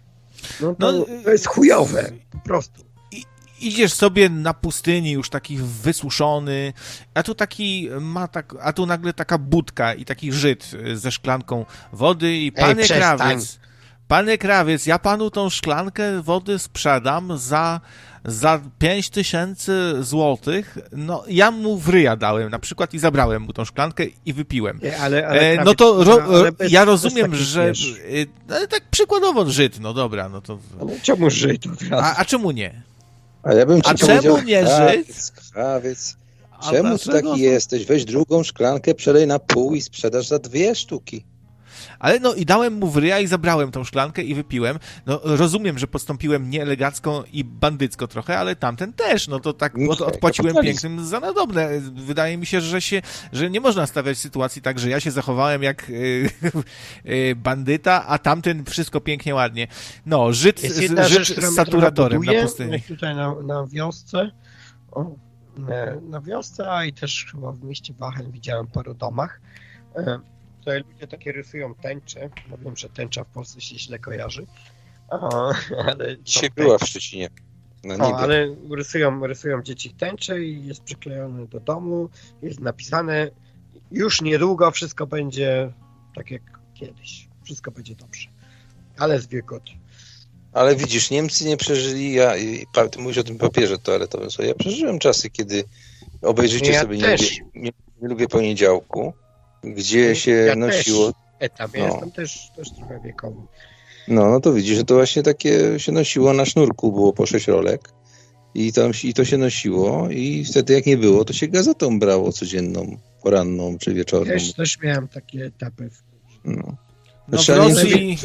No to, no, to jest chujowe, po prostu. Idziesz sobie na pustyni już taki wysuszony, a tu taki ma tak, a tu nagle taka budka i taki Żyd ze szklanką wody i panie Ej, krawiec, panie krawiec, ja panu tą szklankę wody sprzedam za, za pięć tysięcy złotych, no ja mu w ryja dałem na przykład i zabrałem mu tą szklankę i wypiłem. Nie, ale, ale e, no to ro, ale bez, ja rozumiem, że e, tak przykładowo Żyd, no dobra, no to... Ale czemu Żyd? A, a czemu nie? A ja bym ci A czemu nie krawiec, krawiec, czemu ty taki jesteś? Weź drugą szklankę, przelej na pół i sprzedasz za dwie sztuki. Ale no i dałem mu w ryja i zabrałem tą szklankę i wypiłem. No rozumiem, że postąpiłem nieelegancko i bandycko trochę, ale tamten też, no to tak od, odpłaciłem to pięknym za nadobne. Wydaje mi się, że się, że nie można stawiać sytuacji tak, że ja się zachowałem jak yy, yy, bandyta, a tamten wszystko pięknie, ładnie. No, Żyd, z, Żyd z saturatorem na pustyni. Tutaj na, na wiosce, o, na wiosce, a i też chyba w mieście Wachen widziałem paru domach. Tutaj ludzie takie rysują tęcze. No wiem, że tęcza w Polsce się źle kojarzy. O, ale dzisiaj była w Szczecinie. Na niebie. O, ale rysują, rysują dzieci tęcze i jest przyklejone do domu. Jest napisane, już niedługo wszystko będzie tak jak kiedyś. Wszystko będzie dobrze. Ale z wilgoci. Ale widzisz, Niemcy nie przeżyli, ja, ty mówisz o tym papierze toaletowym, ja przeżyłem czasy, kiedy obejrzycie ja sobie, nie lubię, nie, nie lubię poniedziałku, gdzie ja się ja nosiło... Też etap, ja no. jestem też, też trochę wiekowy. No, no to widzisz, że to właśnie takie się nosiło na sznurku, było po sześć rolek i, tam, i to się nosiło i wtedy jak nie było, to się gazetą brało codzienną, poranną czy wieczorną. Też, też miałem takie etapy. No. No w Rosji,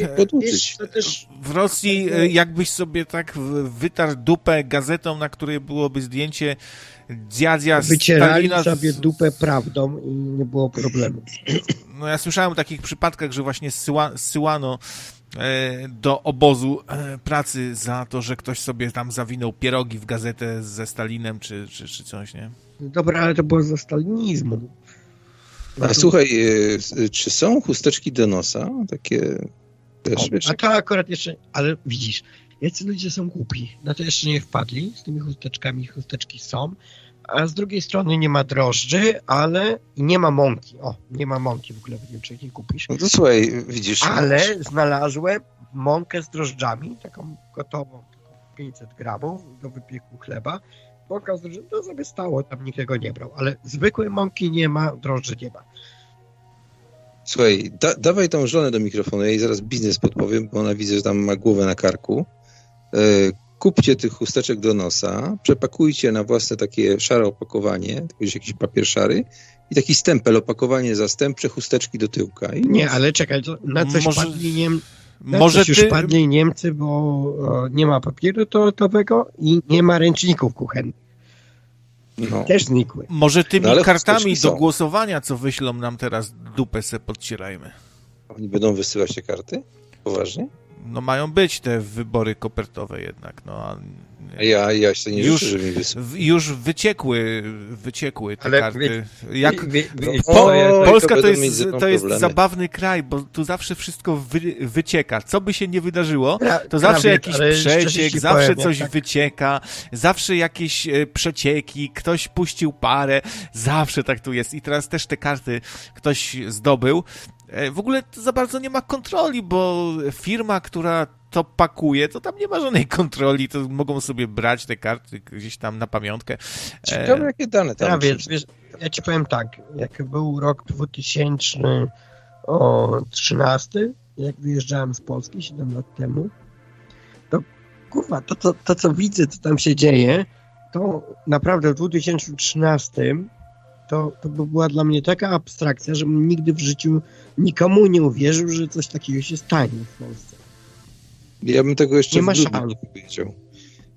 w Rosji jakbyś sobie tak wytarł dupę gazetą, na której byłoby zdjęcie dziadzia Wycierali Stalina... sobie dupę prawdą i nie było problemu. No ja słyszałem o takich przypadkach, że właśnie zsyła, zsyłano do obozu pracy za to, że ktoś sobie tam zawinął pierogi w gazetę ze Stalinem czy, czy, czy coś, nie? Dobra, ale to było za stalinizmu. A to... słuchaj, czy są chusteczki do nosa? Takie też, wiesz? A to akurat jeszcze, ale widzisz, jacy ludzie są głupi. Na to jeszcze nie wpadli z tymi chusteczkami. Chusteczki są, a z drugiej strony nie ma drożdży, ale nie ma mąki. O, nie ma mąki w ogóle, nie wiem, czy nie kupisz. No to słuchaj, widzisz. Ale znalazłem mąkę z drożdżami, taką gotową, pięćset gramów do wypieku chleba. Mąka z drożdżami, to sobie stało, tam nikt tego nie brał, ale zwykłej mąki nie ma, drożdży nie ma. Słuchaj, da, dawaj tą żonę do mikrofonu, ja jej zaraz biznes podpowiem, bo ona widzę, że tam ma głowę na karku. E, kupcie tych chusteczek do nosa, przepakujcie na własne takie szare opakowanie, jakiś papier szary i taki stempel, opakowanie za stempcze, chusteczki do tyłka. I nie, ale czekaj, na coś może... padli Niem... Na może coś już ty... padli Niemcy, bo o, nie ma papieru toaletowego i nie ma ręczników kuchennych. No. Też znikły. Może tymi no, kartami do głosowania, co wyślą nam teraz, dupę se podcierajmy. Oni będą wysyłać te karty? Poważnie? No mają być te wybory kopertowe jednak. No, a ja, ja się nie już, życzę, że mi wysyłają. Już wyciekły, wyciekły te ale karty. Wie, Jak, wie, wie, po, to Polska to jest, to jest zabawny kraj, bo tu zawsze wszystko wy, wycieka. Co by się nie wydarzyło, to zawsze jakiś przeciek, zawsze powiem, coś tak. wycieka, zawsze jakieś e, przecieki, ktoś puścił parę, zawsze tak tu jest. I teraz też te karty ktoś zdobył. W ogóle za bardzo nie ma kontroli, bo firma, która to pakuje, to tam nie ma żadnej kontroli, to mogą sobie brać te karty gdzieś tam na pamiątkę. Ciekawe, jakie dane tam Prawie, wiesz, ja ci powiem tak, jak był rok dwa tysiące trzynasty, jak wyjeżdżałem z Polski siedem lat temu, to kurwa, to, to, to co widzę, co tam się dzieje, to naprawdę w dwa tysiące trzynastym To, to by była dla mnie taka abstrakcja, że nigdy w życiu nikomu nie uwierzył, że coś takiego się stanie w Polsce. Ja bym tego jeszcze nie ma w nie powiedział.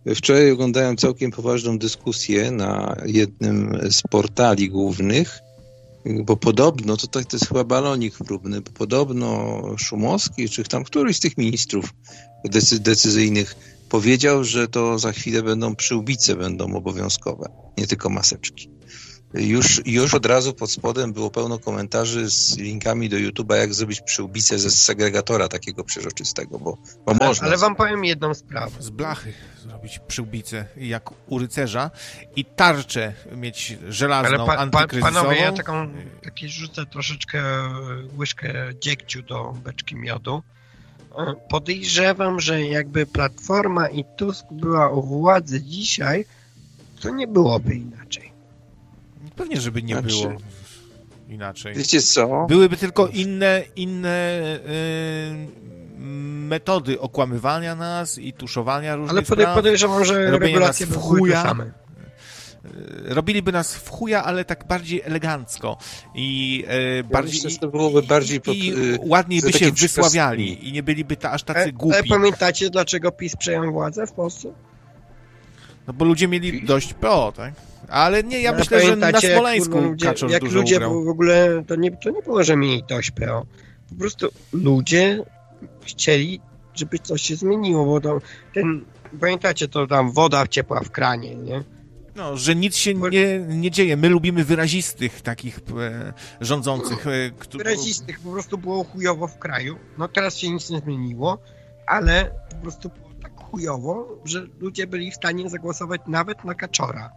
Wczoraj oglądałem całkiem poważną dyskusję na jednym z portali głównych, bo podobno, to, to jest chyba balonik próbny, bo podobno Szumowski, czy tam któryś z tych ministrów decy, decyzyjnych powiedział, że to za chwilę będą przyłbice, będą obowiązkowe, nie tylko maseczki. Już, już od razu pod spodem było pełno komentarzy z linkami do YouTube'a, jak zrobić przyłbicę ze segregatora takiego przeźroczystego, bo, bo ale, można. Ale wam powiem jedną sprawę. Z blachy zrobić przyłbicę, jak u rycerza, i tarczę mieć żelazną, ale pa, pa, antykryzysową. Panowie, ja taką, takie rzucę troszeczkę łyżkę dziegciu do beczki miodu. Podejrzewam, że jakby Platforma i Tusk była u władzy dzisiaj, to nie byłoby inaczej. Pewnie, żeby nie znaczy, było inaczej. Wiecie co? Byłyby tylko inne, inne yy, metody okłamywania nas i tuszowania różnych Ale podej- spraw. podejrzewam, że regulacje nas w były chuja. te same. Robiliby nas w chuja, ale tak bardziej elegancko i yy, Ja bardziej myślę, że to byłoby bardziej pod, i yy, ładniej by się takim wysławiali i nie byliby ta, aż tacy Ale, głupi. ale pamiętacie, dlaczego PiS przejął władzę w Polsce? No bo ludzie mieli dość P O, tak? Ale nie, ja Ale myślę, że na pamiętacie, Smoleńsku jak, ludzie, Kaczor jak dużo ludzie ugrał. w ogóle, to nie, to nie było, że mieli dość P O. Po prostu ludzie chcieli, żeby coś się zmieniło, bo to ten, pamiętacie, to tam woda ciepła w kranie, nie? No, że nic się nie, nie dzieje. My lubimy wyrazistych takich e, rządzących. E, którzy... Wyrazistych, po prostu było chujowo w kraju. No teraz się nic nie zmieniło, ale po prostu było tak chujowo, że ludzie byli w stanie zagłosować nawet na Kaczora.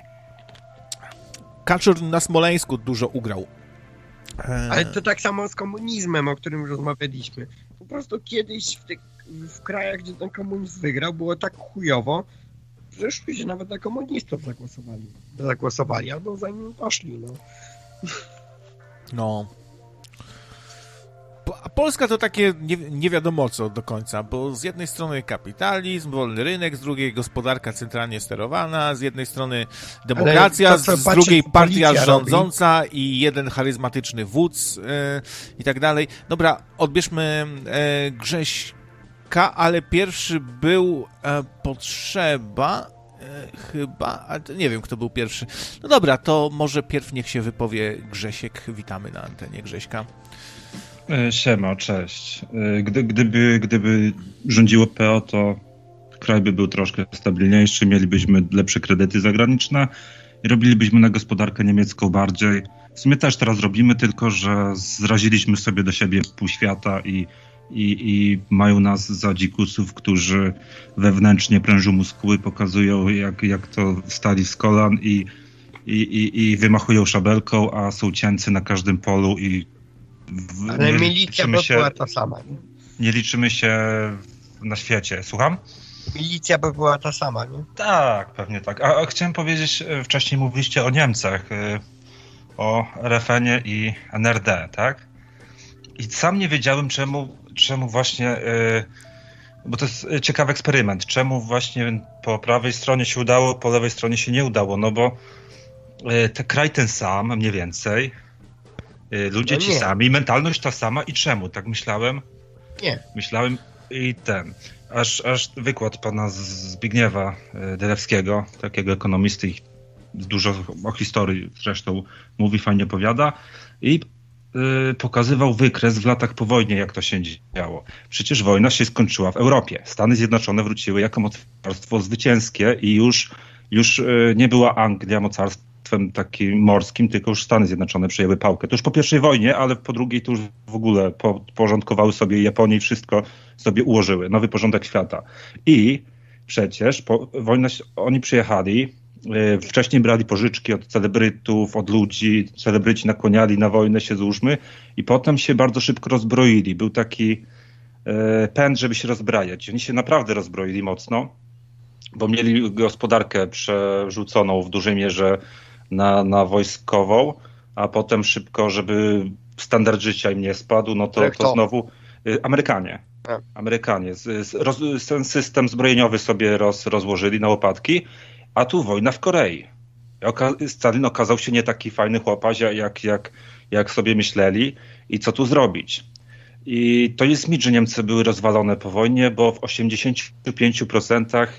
Kaczor na Smoleńsku dużo ugrał. E... Ale to tak samo z komunizmem, o którym rozmawialiśmy. Po prostu kiedyś w, tych, w krajach, gdzie ten komunizm wygrał, było tak chujowo, że już ludzie nawet na komunistów zagłosowali. Zagłosowali albo za nim poszli, no. No. A Polska to takie nie, nie wiadomo co do końca, bo z jednej strony kapitalizm, wolny rynek, z drugiej gospodarka centralnie sterowana, z jednej strony demokracja, to, z, z drugiej partia rządząca robi. I jeden charyzmatyczny wódz yy, i tak dalej. Dobra, odbierzmy yy, Grześka, ale pierwszy był e, Potrzeba e, chyba, ale nie wiem kto był pierwszy. No dobra, to może pierw niech się wypowie Grzesiek. Witamy na antenie Grześka. Siema, cześć. Gdy, gdyby, gdyby rządziło P O, to kraj by był troszkę stabilniejszy, mielibyśmy lepsze kredyty zagraniczne i robilibyśmy na gospodarkę niemiecką bardziej. W sumie też teraz robimy, tylko że zraziliśmy sobie do siebie pół świata i, i, i mają nas za dzikusów, którzy wewnętrznie prężą muskuły, pokazują jak, jak to wstali z kolan i, i, i, i wymachują szabelką, a są cięcy na każdym polu i W, Ale nie milicja by się, była ta sama. Nie? nie liczymy się na świecie. Słucham? Milicja by była ta sama, nie? Tak, pewnie tak. A, a chciałem powiedzieć, wcześniej mówiliście o Niemcach, o R F N-ie i N R D, tak? I sam nie wiedziałem, czemu, czemu właśnie, bo to jest ciekawy eksperyment, czemu właśnie po prawej stronie się udało, po lewej stronie się nie udało, no bo te kraj ten sam, mniej więcej, ludzie no ci sami, mentalność ta sama i czemu? Tak myślałem? Nie. Myślałem i ten. Aż, aż wykład pana Zbigniewa Dylewskiego, takiego ekonomisty, i dużo o historii zresztą mówi, fajnie opowiada i yy, pokazywał wykres w latach po wojnie, jak to się działo. Przecież wojna się skończyła w Europie. Stany Zjednoczone wróciły jako mocarstwo zwycięskie i już, już yy, nie była Anglia mocarstwem takim morskim, tylko już Stany Zjednoczone przejęły pałkę. To już po pierwszej wojnie, ale po drugiej to już w ogóle porządkowały sobie Japonię i wszystko sobie ułożyły. Nowy porządek świata. I przecież po wojnie oni przyjechali, yy, wcześniej brali pożyczki od celebrytów, od ludzi, celebryci nakłaniali na wojnę, się złóżmy, i potem się bardzo szybko rozbroili. Był taki yy, pęd, żeby się rozbrajać. Oni się naprawdę rozbroili mocno, bo mieli gospodarkę przerzuconą w dużej mierze na, na wojskową, a potem szybko, żeby standard życia im nie spadł, no to, to znowu y, Amerykanie. A. Amerykanie. Z, z, roz, ten system zbrojeniowy sobie roz, rozłożyli na łopatki, a tu wojna w Korei. Oka- Stalin okazał się nie taki fajny chłopaś, jak, jak, jak sobie myśleli i co tu zrobić. I to jest mit, że Niemcy były rozwalone po wojnie, bo w osiemdziesięciu pięciu procentach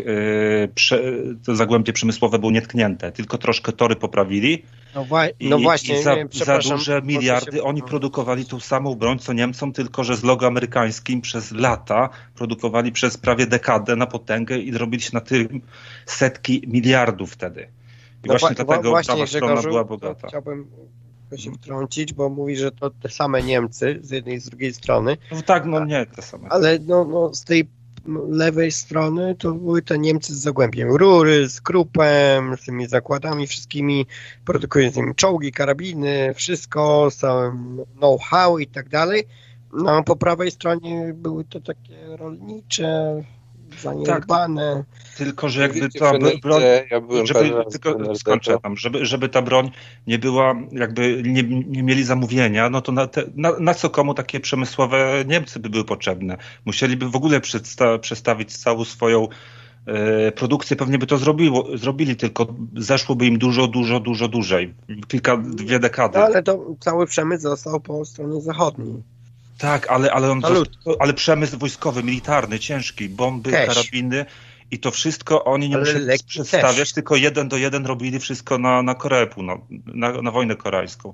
to zagłębie przemysłowe było nietknięte, tylko troszkę tory poprawili. No, wa- no I, właśnie, i za, nie, za duże miliardy, się... oni produkowali tą samą broń co Niemcom, tylko że z logo amerykańskim przez lata produkowali przez prawie dekadę na potęgę i robili się na tym setki miliardów wtedy. I no właśnie wa- dlatego właśnie, prawa strona Grzegorzu, była bogata. Chciałbym się wtrącić, bo mówi, że to te same Niemcy z jednej i z drugiej strony. No tak, no nie te same. Ale no, no, z tej lewej strony to były te Niemcy z Zagłębiem Rury, z Krupem, z tymi zakładami wszystkimi, produkującymi czołgi, karabiny, wszystko, z całym know-how i tak dalej. No po prawej stronie były to takie rolnicze, zaniedbane. Tak, tylko, że jakby Wiecie, ta N R D, broń, ja byłem żeby, parę tylko razy skończę tam, żeby, żeby ta broń nie była, jakby nie, nie mieli zamówienia, no to na, te, na, na co komu takie przemysłowe Niemcy by były potrzebne? Musieliby w ogóle przedsta- przestawić całą swoją e, produkcję, pewnie by to zrobiło, zrobili, tylko zeszłoby im dużo, dużo, dużo dłużej. Kilka, dwie dekady. No, ale to cały przemysł został po stronie zachodniej. Tak, ale, ale, on Salut. został, ale przemysł wojskowy, militarny, ciężki, bomby, Cash. karabiny i to wszystko oni nie Ale musieli lekki przedstawiać, cash. tylko jeden do jeden robili wszystko na, na Koreę Północną, na, na wojnę koreańską.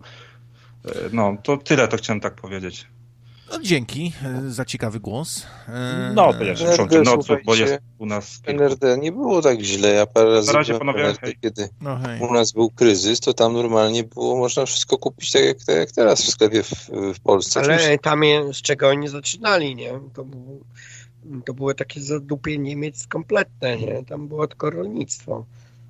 No, to tyle to chciałem tak powiedzieć. No, dzięki za ciekawy głos. No, to ja się N R D, przyłączę, no, słuchajcie, bo jest u nas... N R D nie było tak źle. Ja parę razy Na razie, byłem panowie, w N R D, hej. kiedy No, hej. u nas był kryzys, to tam normalnie było można wszystko kupić tak jak, tak jak teraz w sklepie w, w Polsce. Ale Oczywiście tam je, z czego oni zaczynali, nie? To, było, to było takie zadupie Niemiec kompletne, nie? Tam było tylko rolnictwo.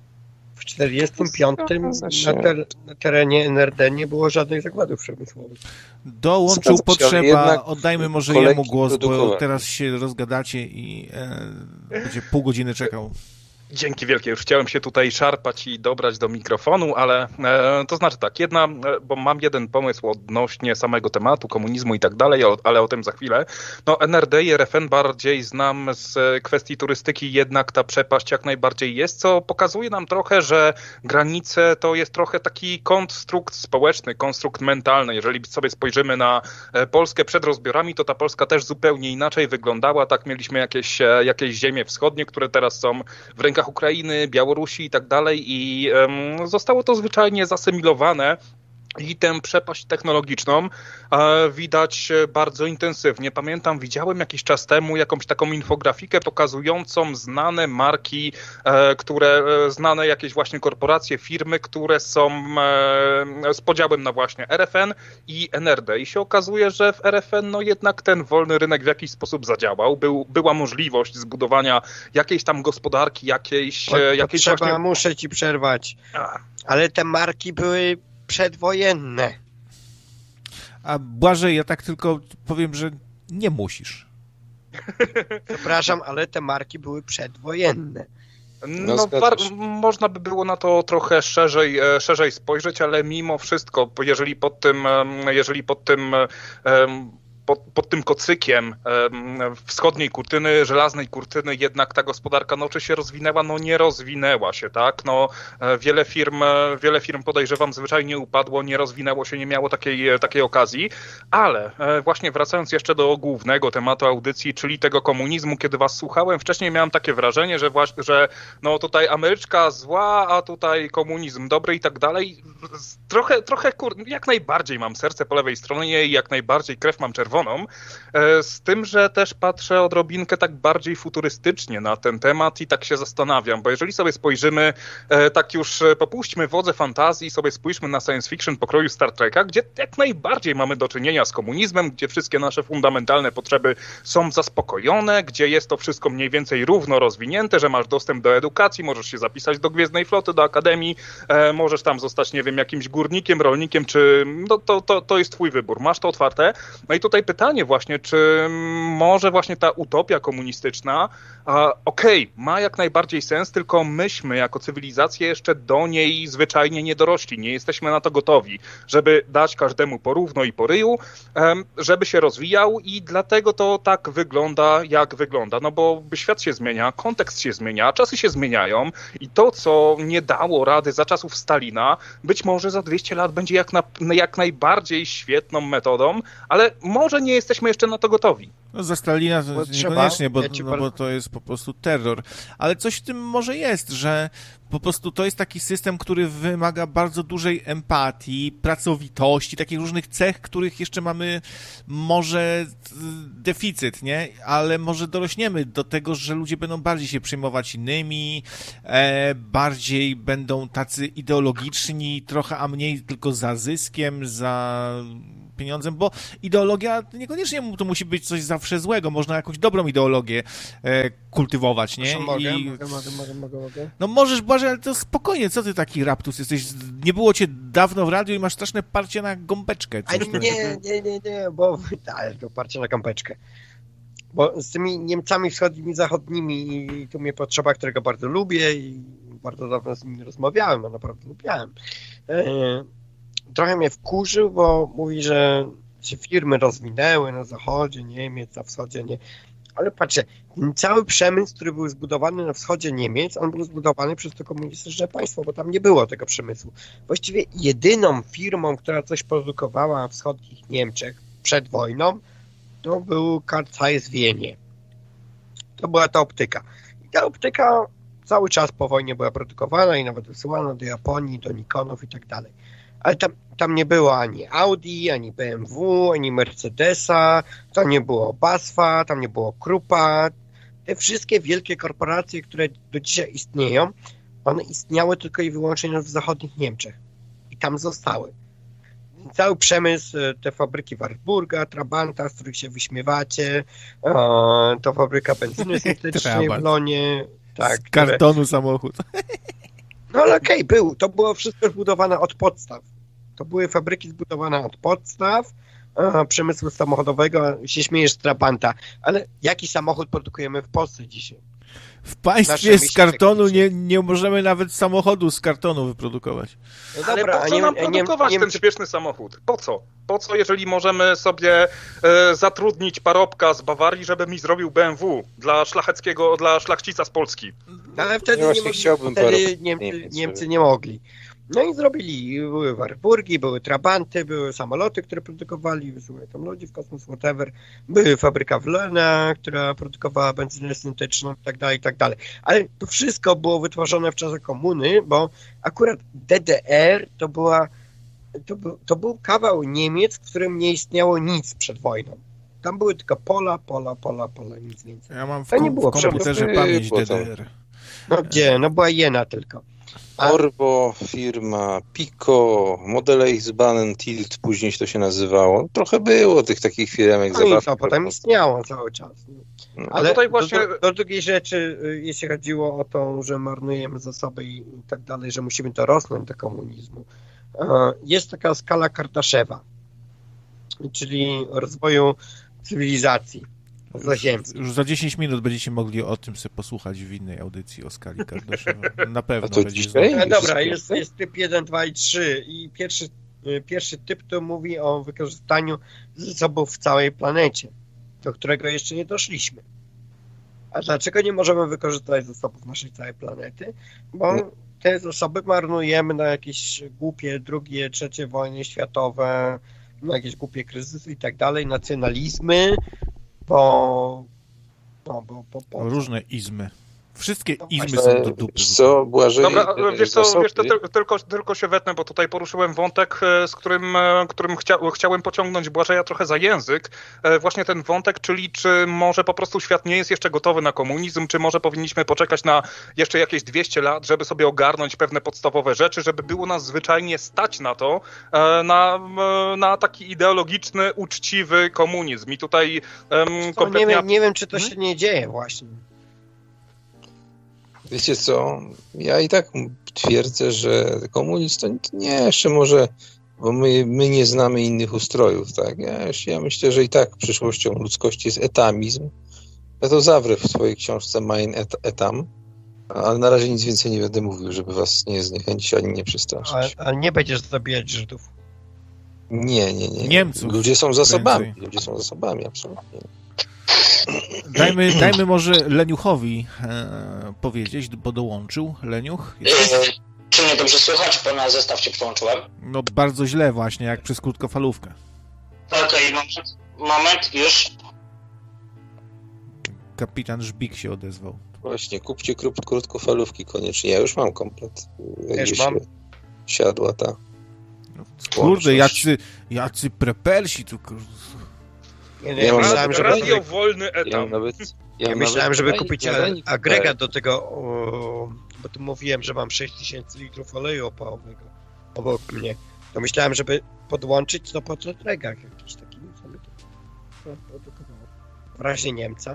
W czterdziestym piątym na, ter, na terenie N R D nie było żadnych zakładów przemysłowych. Dołączył Zgadza się, ale potrzeba, jednak oddajmy może kolejki jemu głos, bo produkowane. teraz się rozgadacie i e, będzie pół godziny czekał. Dzięki wielkie. Już chciałem się tutaj szarpać i dobrać do mikrofonu, ale e, to znaczy tak, jedna, e, bo mam jeden pomysł odnośnie samego tematu, komunizmu i tak dalej, o, ale o tym za chwilę. No N R D i R F N bardziej znam z kwestii turystyki, jednak ta przepaść jak najbardziej jest, co pokazuje nam trochę, że granice to jest trochę taki konstrukt społeczny, konstrukt mentalny. Jeżeli sobie spojrzymy na e, Polskę przed rozbiorami, to ta Polska też zupełnie inaczej wyglądała. Tak, mieliśmy jakieś, e, jakieś ziemie wschodnie, które teraz są w rękach Ukrainy, Białorusi i tak dalej i um, zostało to zwyczajnie zasymilowane i tę przepaść technologiczną e, widać bardzo intensywnie. Pamiętam, widziałem jakiś czas temu jakąś taką infografikę pokazującą znane marki, e, które, e, znane jakieś właśnie korporacje, firmy, które są e, z podziałem na właśnie R F N i N R D. I się okazuje, że w R F N no jednak ten wolny rynek w jakiś sposób zadziałał. Był, była możliwość zbudowania jakiejś tam gospodarki, jakiejś... To, to jakiejś trzeba, właśnie... muszę ci przerwać. A. Ale te marki były przedwojenne. A Błażej, ja tak tylko powiem, że nie musisz. Przepraszam, ale te marki były przedwojenne. No, No, war, można by było na to trochę szerzej, szerzej spojrzeć, ale mimo wszystko, jeżeli pod tym, jeżeli pod tym Pod, pod tym kocykiem um, wschodniej kurtyny, żelaznej kurtyny jednak ta gospodarka no, czy się rozwinęła? No nie rozwinęła się, tak? No, wiele firm, wiele firm podejrzewam zwyczajnie upadło, nie rozwinęło się, nie miało takiej, takiej okazji, ale właśnie wracając jeszcze do głównego tematu audycji, czyli tego komunizmu, kiedy was słuchałem, wcześniej miałem takie wrażenie, że właśnie, że no tutaj Ameryczka zła, a tutaj komunizm dobry i tak dalej. Trochę, trochę kur... jak najbardziej mam serce po lewej stronie i jak najbardziej krew mam czerwoną, z tym, że też patrzę odrobinkę tak bardziej futurystycznie na ten temat i tak się zastanawiam, bo jeżeli sobie spojrzymy, tak już popuśćmy wodze fantazji, sobie spójrzmy na science fiction pokroju Star Treka, gdzie jak najbardziej mamy do czynienia z komunizmem, gdzie wszystkie nasze fundamentalne potrzeby są zaspokojone, gdzie jest to wszystko mniej więcej równo rozwinięte, że masz dostęp do edukacji, możesz się zapisać do Gwiezdnej Floty, do Akademii, możesz tam zostać, nie wiem, jakimś górnikiem, rolnikiem, czy no to, to, to jest twój wybór, masz to otwarte. No i tutaj pytanie właśnie, czy może właśnie ta utopia komunistyczna, okej, okay, ma jak najbardziej sens, tylko myśmy jako cywilizacja jeszcze do niej zwyczajnie nie dorośli, nie jesteśmy na to gotowi, żeby dać każdemu porówno i po ryju, żeby się rozwijał i dlatego to tak wygląda, jak wygląda, no bo świat się zmienia, kontekst się zmienia, czasy się zmieniają i to, co nie dało rady za czasów Stalina, być może za dwieście lat będzie jak, na, jak najbardziej świetną metodą, ale może może nie jesteśmy jeszcze na to gotowi. No za Stalina Bo niekoniecznie, bo, ja ci no, bardzo- bo to jest po prostu terror. Ale coś w tym może jest, że po prostu to jest taki system, który wymaga bardzo dużej empatii, pracowitości, takich różnych cech, których jeszcze mamy może deficyt, nie? Ale może dorośniemy do tego, że ludzie będą bardziej się przejmować innymi, e, bardziej będą tacy ideologiczni, trochę, a mniej tylko za zyskiem, za pieniądzem, bo ideologia niekoniecznie to musi być coś zawsze złego, można jakąś dobrą ideologię e, kultywować, nie? Proszę, mogę, I... mogę, mogę, mogę, mogę, mogę. No możesz, Błażej, ale to spokojnie, co ty taki raptus jesteś? Nie było cię dawno w radiu i masz straszne parcie na gąbeczkę. A nie, nie, nie, nie, nie, bo ale to parcie na kampeczkę. Bo z tymi Niemcami wschodnimi, zachodnimi i tu mnie potrzeba, którego bardzo lubię i bardzo dawno z nimi rozmawiałem, a naprawdę lubiałem. E, trochę mnie wkurzył, bo mówi, że się firmy rozwinęły na zachodzie Niemiec, na wschodzie nie. Ale patrzcie, ten cały przemysł, który był zbudowany na wschodzie Niemiec, on był zbudowany przez to komunistyczne państwo, bo tam nie było tego przemysłu. Właściwie jedyną firmą, która coś produkowała w wschodnich Niemczech przed wojną, to był Carl Zeiss w Wienie. To była ta optyka. I ta optyka cały czas po wojnie była produkowana i nawet wysyłana do Japonii, do Nikonów i tak dalej. Ale tam, tam nie było ani Audi, ani B M W, ani Mercedesa, tam nie było BASFa, tam nie było Kruppa. Te wszystkie wielkie korporacje, które do dzisiaj istnieją, one istniały tylko i wyłącznie w zachodnich Niemczech. I tam zostały. Cały przemysł, te fabryki Wartburga, Trabanta, z których się wyśmiewacie, to fabryka benzyny syntetycznej w Lonie. Tak, z kartonu które... samochód. No ale okej, okay, był. To było wszystko zbudowane od podstaw. To były fabryki zbudowane od podstaw a, przemysłu samochodowego. Się śmiejesz z Trabanta, ale jaki samochód produkujemy w Polsce dzisiaj? W państwie z kartonu nie, nie możemy nawet samochodu z kartonu wyprodukować. No dobra, ale po co nam produkować nie, nie, nie... ten śmieszny samochód? Po co? Po co, jeżeli możemy sobie e, zatrudnić parobka z Bawarii, żeby mi zrobił B M W dla szlacheckiego, dla szlachcica z Polski? No, ale wtedy, ja nie mogli, chciałbym wtedy Niemcy, nie, Niemcy nie mogli. No i zrobili, były Wartburgi, były Trabanty, były samoloty, które produkowali, wysyłali tam ludzi w kosmos, whatever. Były fabryka w Lena, która produkowała benzynę syntetyczną i tak dalej, i tak dalej. Ale to wszystko było wytworzone w czasach komuny, bo akurat D D R to była, to był, to był kawał Niemiec, w którym nie istniało nic przed wojną. Tam były tylko pola, pola, pola, pola, nic więcej. Ja mam w, to kom- nie było w komputerze pamięć D D R. No gdzie? No była Jena tylko. A... Orbo, firma, Pico, Model Eichsbahn, Tilt, później to się nazywało. Trochę było tych takich firmek. No i to potem istniało cały czas. No. Ale tutaj właśnie... do, do, do drugiej rzeczy, jeśli chodziło o to, że marnujemy zasoby i tak dalej, że musimy dorosnąć do komunizmu, jest taka skala Kardaszewa, czyli rozwoju cywilizacji zaziemskiej. Już za dziesięć minut będziecie mogli o tym sobie posłuchać w innej audycji o skali Kardaszewa. Na pewno to będzie dzisiaj? No dobra, jest, jest typ jeden, dwa i trzy i pierwszy, pierwszy typ to mówi o wykorzystaniu zasobów w całej planecie, do którego jeszcze nie doszliśmy. A dlaczego nie możemy wykorzystać zasobów naszej całej planety? Bo te zasoby marnujemy na jakieś głupie drugie, trzecie wojny światowe, na jakieś głupie kryzysy i tak dalej, nacjonalizmy, bo... No, bo, bo, bo różne izmy. Wszystkie no izmy właśnie, są do dupy. Co, Błażej, Dobra, wiesz co, wiesz, to tylko, tylko się wetnę, bo tutaj poruszyłem wątek, z którym, którym chcia, chciałem pociągnąć Błażeja trochę za język. Właśnie ten wątek, czyli czy może po prostu świat nie jest jeszcze gotowy na komunizm, czy może powinniśmy poczekać na jeszcze jakieś dwieście lat, żeby sobie ogarnąć pewne podstawowe rzeczy, żeby było nas zwyczajnie stać na to, na, na taki ideologiczny, uczciwy komunizm. I tutaj um, kompletnie... Nie wiem, nie wiem, czy to się nie dzieje właśnie. Wiecie co, ja i tak twierdzę, że komunizm to nie jeszcze może, bo my, my nie znamy innych ustrojów, tak? Ja, ja myślę, że i tak przyszłością ludzkości jest etamizm. Ja to zawrę w swojej książce Mein et, Etam, ale na razie nic więcej nie będę mówił, żeby was nie zniechęcić ani nie przestraszyć. Ale, ale nie będziesz zabijać Żydów. Nie, nie, nie. Niemców. Ludzie są zasobami. Więcej. Ludzie są zasobami, absolutnie. Dajmy, dajmy może Leniuchowi e, powiedzieć, bo dołączył. Leniuch? Jesteś? Czy mnie dobrze słychać? Bo na zestaw się przyłączyłem. No bardzo źle właśnie, jak przez krótkofalówkę. Okej, okay, mam, Moment, już. Kapitan Żbik się odezwał. Właśnie, kupcie krót, krótkofalówki koniecznie. Ja już mam komplet. Też Gdzieś mam. siadła ta. Kurde, jacy, jacy prepelsi tu. kurde. Nie, nie, Ja ja mam myślałem, nawet- żeby, Radio wolny Ja etam. mam nawet... ja mam myślałem, nawet żeby nadajnik- kupić nadajnik agregat do tego, o, bo tu mówiłem, że mam sześć tysięcy litrów oleju opałowego obok mnie. To myślałem, żeby podłączyć to po Tetregach jakiś taki, co mi to produkowało. W razie Niemca.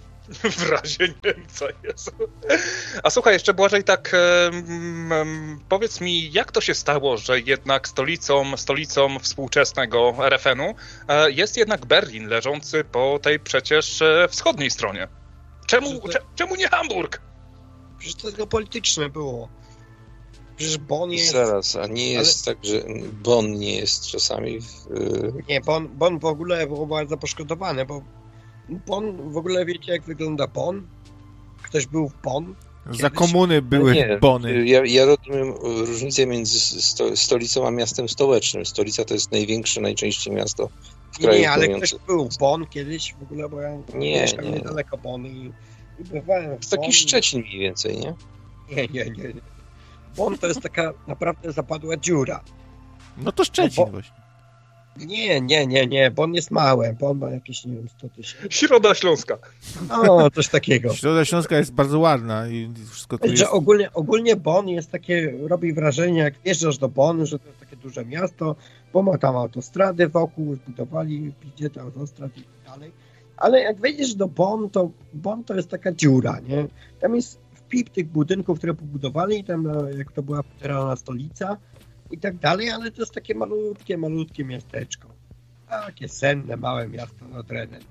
W razie Niemca, Jezu. A słuchaj, jeszcze Błażej, tak em, em, powiedz mi, jak to się stało, że jednak stolicą, stolicą współczesnego er ef en u e, jest jednak Berlin, leżący po tej przecież e, wschodniej stronie? Czemu, cze, czemu nie Hamburg? Przecież to tylko polityczne było. Przecież Bonn jest... Zaraz, a nie jest tak, że Bonn nie jest czasami w... Nie, Bonn, Bonn w ogóle był bardzo poszkodowany, bo Bonn, w ogóle wiecie jak wygląda Bonn? Ktoś był w Bonn? Za komuny były nie, bony. Ja, ja rozumiem różnicę między sto, stolicą a miastem stołecznym. Stolica to jest największe najczęściej miasto w kraju. Nie, ale płynącym. ktoś był w Bonn kiedyś w ogóle, bo ja Nie, mieszkam nie. niedaleko Bonn i, i bywałem w To jest taki Bonn. Szczecin mniej więcej, nie? Nie, nie, nie. nie. Bonn to jest taka naprawdę zapadła dziura. No to Szczecin No bo- właśnie. Nie, nie, nie, nie. Bonn jest małe. Bonn ma jakieś, nie wiem, sto tysięcy. Środa Śląska. No, coś takiego. Środa Śląska jest bardzo ładna i wszystko tu jest... Że ogólnie, ogólnie Bonn jest takie, robi wrażenie, jak wjeżdżasz do Bonn, że to jest takie duże miasto, bo ma tam autostrady wokół, zbudowali pięćdziesiąt autostrad i tak dalej. Ale jak wejdziesz do Bonn, to Bonn to jest taka dziura, nie? Tam jest wpip tych budynków, które pobudowali, tam e, jak to była federalna stolica i tak dalej, ale to jest takie malutkie, malutkie miasteczko. Takie senne, małe miasto nad Renem.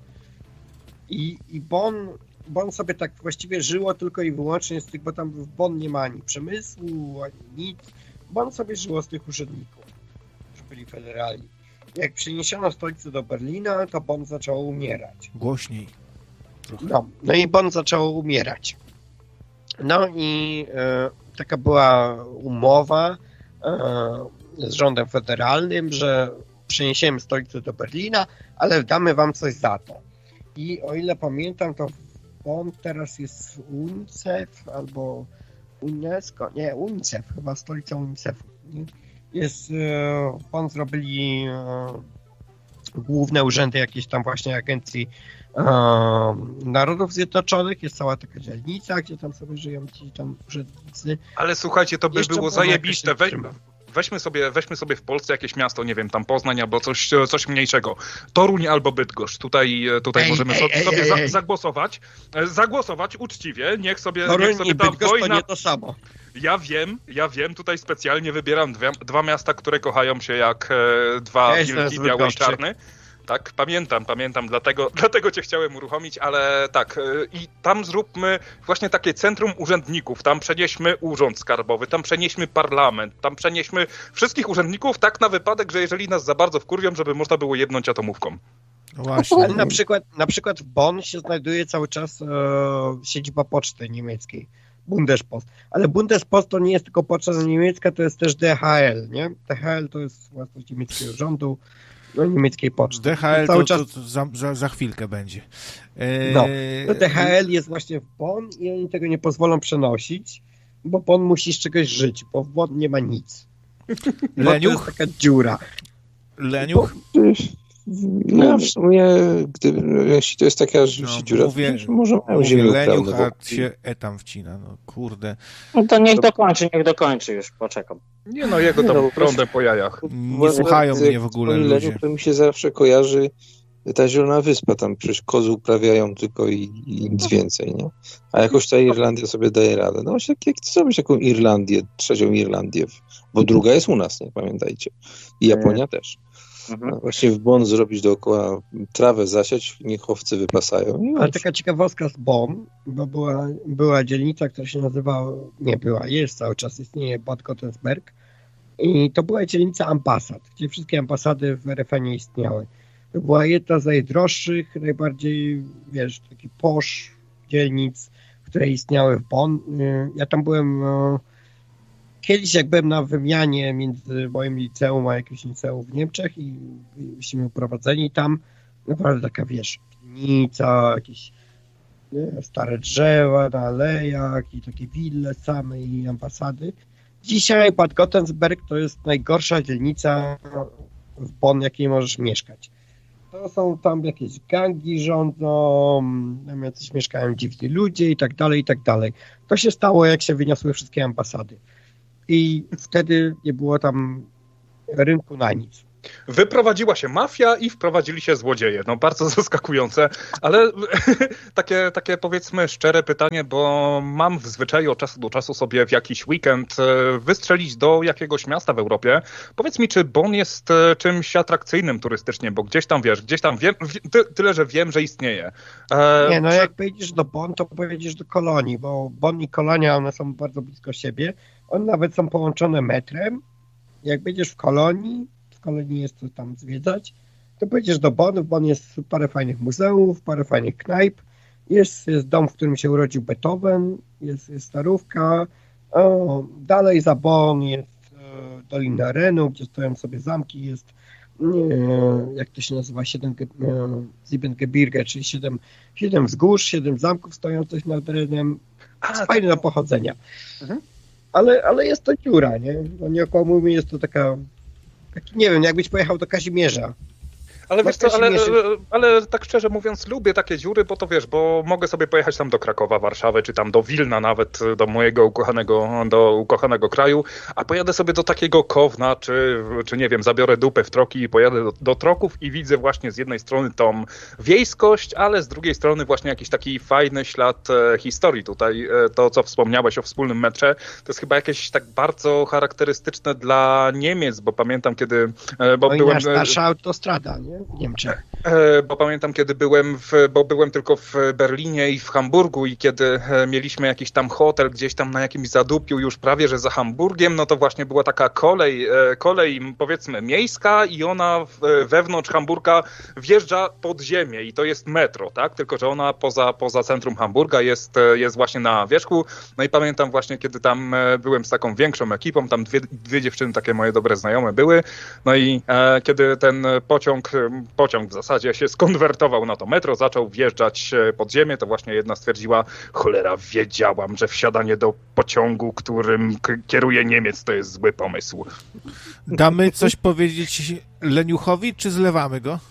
I, i Bonn, Bonn sobie tak właściwie żyło tylko i wyłącznie z tych, bo tam w Bonn nie ma ani przemysłu, ani nic. Bonn sobie żyło z tych urzędników, którzy byli federalni. Jak przeniesiono stolicę do Berlina, to Bonn zaczęło umierać. Głośniej. Trochę. No, no i Bonn zaczęło umierać. No i e, taka była umowa e, z rządem federalnym, że przeniesiemy stolicę do Berlina, ale damy wam coś za to. I o ile pamiętam, to Bonn teraz jest UNICEF albo UNESCO, nie, UNICEF, chyba stolica UNICEF-u. Nie? Jest, e, Bonn zrobili e, główne urzędy jakieś tam właśnie agencji e, Narodów Zjednoczonych, jest cała taka dzielnica, gdzie tam sobie żyją ci tam urzędnicy. Ale słuchajcie, to by Jeszcze było było zajebiste. jakieś Weź, weźmy, sobie, weźmy sobie w Polsce jakieś miasto, nie wiem, tam Poznań albo coś, coś mniejszego. Toruń albo Bydgoszcz. Tutaj, tutaj Ej, możemy ej, sobie, ej, sobie ej, za, ej. zagłosować. E, Zagłosować uczciwie. Niech sobie, Toruń niech sobie i ta Bydgoszcz to wojna... nie to samo. Ja wiem, ja wiem, tutaj specjalnie wybieram dwie, dwa miasta, które kochają się jak e, dwa Ja jestem wilki, z biały i Bydgoszczy. czarny. Tak, pamiętam, pamiętam, dlatego, dlatego cię chciałem uruchomić, ale tak, e, i tam zróbmy właśnie takie centrum urzędników, tam przenieśmy urząd skarbowy, tam przenieśmy parlament, tam przenieśmy wszystkich urzędników tak na wypadek, że jeżeli nas za bardzo wkurwią, żeby można było jednąć atomówką. No właśnie. Ale na przykład, na przykład w Bonn się znajduje cały czas e, siedziba poczty niemieckiej, Bundespost. Ale Bundespost to nie jest tylko poczta niemiecka, to jest też D H L, nie? D H L to jest własność niemieckiego rządu, no, niemieckiej poczty. D H L cały to, czas... to, to za, za, za chwilkę będzie. E... No, to D H L jest właśnie w Bonn i oni tego nie pozwolą przenosić, bo Bonn musi z czegoś żyć, bo w Bonn nie ma nic. Bonn to Leniuch? jest taka dziura. Leniuch? No w sumie, gdyby, jeśli to jest taka rzeczywiście No, dziura, mówię- to może mają Mówię ziemię Leniuch, uprawne a wokół. się etam wcina. No kurde. No to niech dokończy, niech dokończy już, poczekam. Nie no, jego tam No, po prądem po jajach. Nie Bo słuchają jak mnie w ogóle wspomnę ludzie. Leniuch, to mi się zawsze kojarzy ta Zielona Wyspa, tam przecież kozy uprawiają tylko i, i nic więcej, nie? A jakoś ta Irlandia sobie daje radę. No właśnie, jak, jak ty zrobisz taką Irlandię, trzecią Irlandię, bo druga jest u nas, nie pamiętajcie. I Japonia też. Mhm. No, właśnie w Bonn zrobić dookoła trawę zasiać, niech owce wypasają. I Ale już. taka ciekawostka z Bonn, bo była, była dzielnica, która się nazywała, nie była, jest cały czas, istnieje Bad Godesberg i to była dzielnica ambasad, gdzie wszystkie ambasady w er ef ie nie istniały. To była jedna z najdroższych, najbardziej, wiesz, taki posz dzielnic, które istniały w Bonn. Ja tam byłem e, kiedyś, jak byłem na wymianie między moim liceum a jakimś liceum w Niemczech i byliśmy uprowadzeni tam, naprawdę taka, wiesz, winnica, jakieś nie, stare drzewa na alejach i takie wille same i ambasady. Dzisiaj Bad Godesberg to jest najgorsza dzielnica w Bonn, jakiej możesz mieszkać. To są tam jakieś gangi rządzą, tam jacyś mieszkają dziwni ludzie i tak dalej, i tak dalej. To się stało, jak się wyniosły wszystkie ambasady. I wtedy nie było tam rynku na nic. Wyprowadziła się mafia i wprowadzili się złodzieje. No bardzo zaskakujące, ale takie, takie powiedzmy szczere pytanie, bo mam w zwyczaju od czasu do czasu sobie w jakiś weekend wystrzelić do jakiegoś miasta w Europie. Powiedz mi, czy Bonn jest czymś atrakcyjnym turystycznie, bo gdzieś tam wiesz, gdzieś tam wiem, ty, tyle, że wiem, że istnieje. E, Nie, no czy... jak pojedziesz do Bonn, to pojedziesz do Kolonii, bo Bonn i Kolonia, one są bardzo blisko siebie. One nawet są połączone metrem. Jak będziesz w Kolonii, w Kolonii jest co tam zwiedzać, to pojedziesz do Bonn. W Bonn jest parę fajnych muzeów, parę fajnych knajp. Jest, jest dom, w którym się urodził Beethoven, jest, jest starówka. O, dalej za Bonn jest e, Dolina Renu, gdzie stoją sobie zamki, jest nie, jak to się nazywa, siedem Siebengebirge, czyli siedem, siedem wzgórz, siedem zamków stojących nad Renem. Jest fajne do pochodzenia. Mhm. Ale, ale jest to dziura, nie? No nie okłamujmy, jest to taka, taki, nie wiem, jakbyś pojechał do Kazimierza. Ale wiesz co, ale, ale tak szczerze mówiąc lubię takie dziury, bo to wiesz, bo mogę sobie pojechać tam do Krakowa, Warszawy, czy tam do Wilna nawet, do mojego ukochanego, do ukochanego kraju, a pojadę sobie do takiego Kowna, czy, czy nie wiem, zabiorę dupę w troki i pojadę do, do Troków i widzę właśnie z jednej strony tą wiejskość, ale z drugiej strony właśnie jakiś taki fajny ślad e, historii tutaj. E, to, co wspomniałeś o wspólnym metrze, to jest chyba jakieś tak bardzo charakterystyczne dla Niemiec, bo pamiętam kiedy... E, bo no byłem, i nasza autostrada, nie? W Niemczech. Bo pamiętam, kiedy byłem, w, bo byłem tylko w Berlinie i w Hamburgu i kiedy mieliśmy jakiś tam hotel gdzieś tam na jakimś zadupiu już prawie, że za Hamburgiem, no to właśnie była taka kolej, kolej powiedzmy miejska i ona wewnątrz Hamburga wjeżdża pod ziemię i to jest metro, tak? Tylko że ona poza, poza centrum Hamburga jest, jest właśnie na wierzchu. No i pamiętam właśnie, kiedy tam byłem z taką większą ekipą, tam dwie, dwie dziewczyny takie moje dobre znajome były, no i e, kiedy ten pociąg pociąg w zasadzie się skonwertował na to metro, zaczął wjeżdżać pod ziemię, to właśnie jedna stwierdziła, cholera, wiedziałam, że wsiadanie do pociągu, którym k- kieruje Niemiec, to jest zły pomysł. Damy coś powiedzieć Leniuchowi, czy zlewamy go?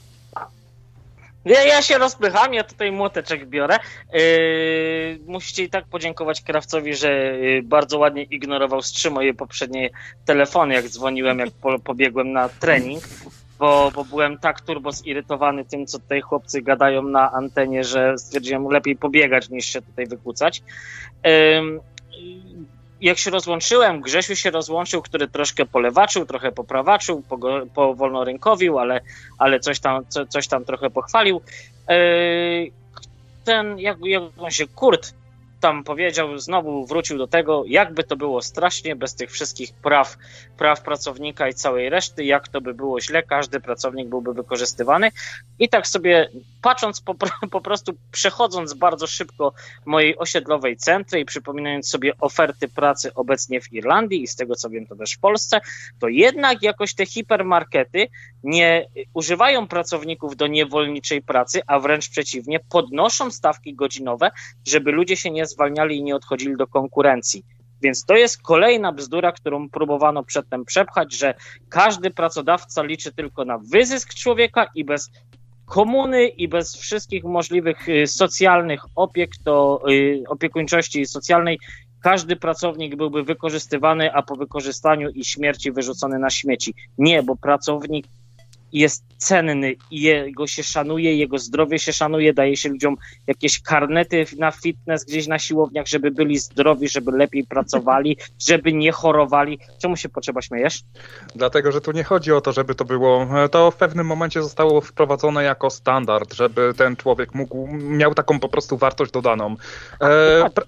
Ja, ja się rozpycham, ja tutaj młoteczek biorę. Yy, musicie i tak podziękować krawcowi, że yy, bardzo ładnie ignorował z trzy moje poprzednie telefony, jak dzwoniłem, jak po, pobiegłem na trening. Bo, bo byłem tak turbo zirytowany tym, co tutaj chłopcy gadają na antenie, że stwierdziłem, lepiej pobiegać niż się tutaj wykłócać. Ym, jak się rozłączyłem, Grzesiu się rozłączył, który troszkę polewaczył, trochę poprawaczył, powolnorynkowił, ale, ale coś tam, co, coś tam trochę pochwalił. Yy, ten, jak, jak on się, Kurt tam powiedział, znowu wrócił do tego, jakby to było strasznie bez tych wszystkich praw, praw pracownika i całej reszty, jak to by było źle, każdy pracownik byłby wykorzystywany. I tak sobie patrząc, po, po prostu przechodząc bardzo szybko mojej osiedlowej centry i przypominając sobie oferty pracy obecnie w Irlandii i z tego co wiem to też w Polsce, to jednak jakoś te hipermarkety nie używają pracowników do niewolniczej pracy, a wręcz przeciwnie, podnoszą stawki godzinowe, żeby ludzie się nie zwalniali i nie odchodzili do konkurencji. Więc to jest kolejna bzdura, którą próbowano przedtem przepchać, że każdy pracodawca liczy tylko na wyzysk człowieka i bez komuny i bez wszystkich możliwych socjalnych opiek, to opiekuńczości socjalnej każdy pracownik byłby wykorzystywany, a po wykorzystaniu i śmierci wyrzucony na śmieci. Nie, bo pracownik jest cenny i jego się szanuje, jego zdrowie się szanuje, daje się ludziom jakieś karnety na fitness gdzieś na siłowniach, żeby byli zdrowi, żeby lepiej pracowali, żeby nie chorowali. Czemu się potrzeba śmiejesz? Dlatego, że tu nie chodzi o to, żeby to było, to w pewnym momencie zostało wprowadzone jako standard, żeby ten człowiek mógł, miał taką po prostu wartość dodaną. E, pra-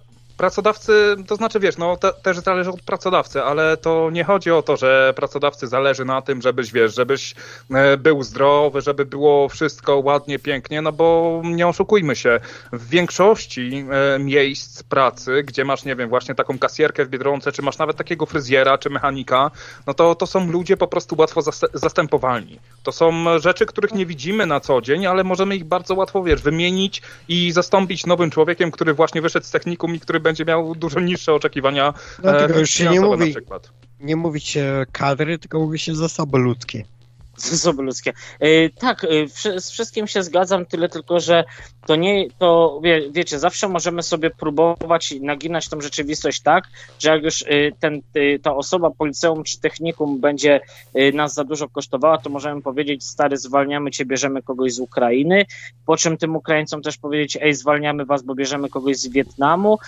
pracodawcy, to znaczy wiesz, no te, też zależy od pracodawcy, ale to nie chodzi o to, że pracodawcy zależy na tym, żebyś, wiesz, żebyś e, był zdrowy, żeby było wszystko ładnie, pięknie, no bo nie oszukujmy się, w większości e, miejsc pracy, gdzie masz, nie wiem, właśnie taką kasjerkę w Biedronce, czy masz nawet takiego fryzjera, czy mechanika, no to, to są ludzie po prostu łatwo zas- zastępowalni. To są rzeczy, których nie widzimy na co dzień, ale możemy ich bardzo łatwo, wiesz, wymienić i zastąpić nowym człowiekiem, który właśnie wyszedł z technikum i który będzie miał dużo niższe oczekiwania No tego już się nie mówi, na przykład. nie mówi się kadry, tylko mówi się zasoby ludzkie. Zasoby ludzkie. Yy, tak, yy, z wszystkim się zgadzam, tyle tylko, że to nie, to wie, wiecie, zawsze możemy sobie próbować naginać tą rzeczywistość tak, że jak już yy, ten, yy, ta osoba po liceum czy technikum będzie yy, nas za dużo kosztowała, to możemy powiedzieć, stary, zwalniamy cię, bierzemy kogoś z Ukrainy, po czym tym Ukraińcom też powiedzieć, ej, zwalniamy was, bo bierzemy kogoś z Wietnamu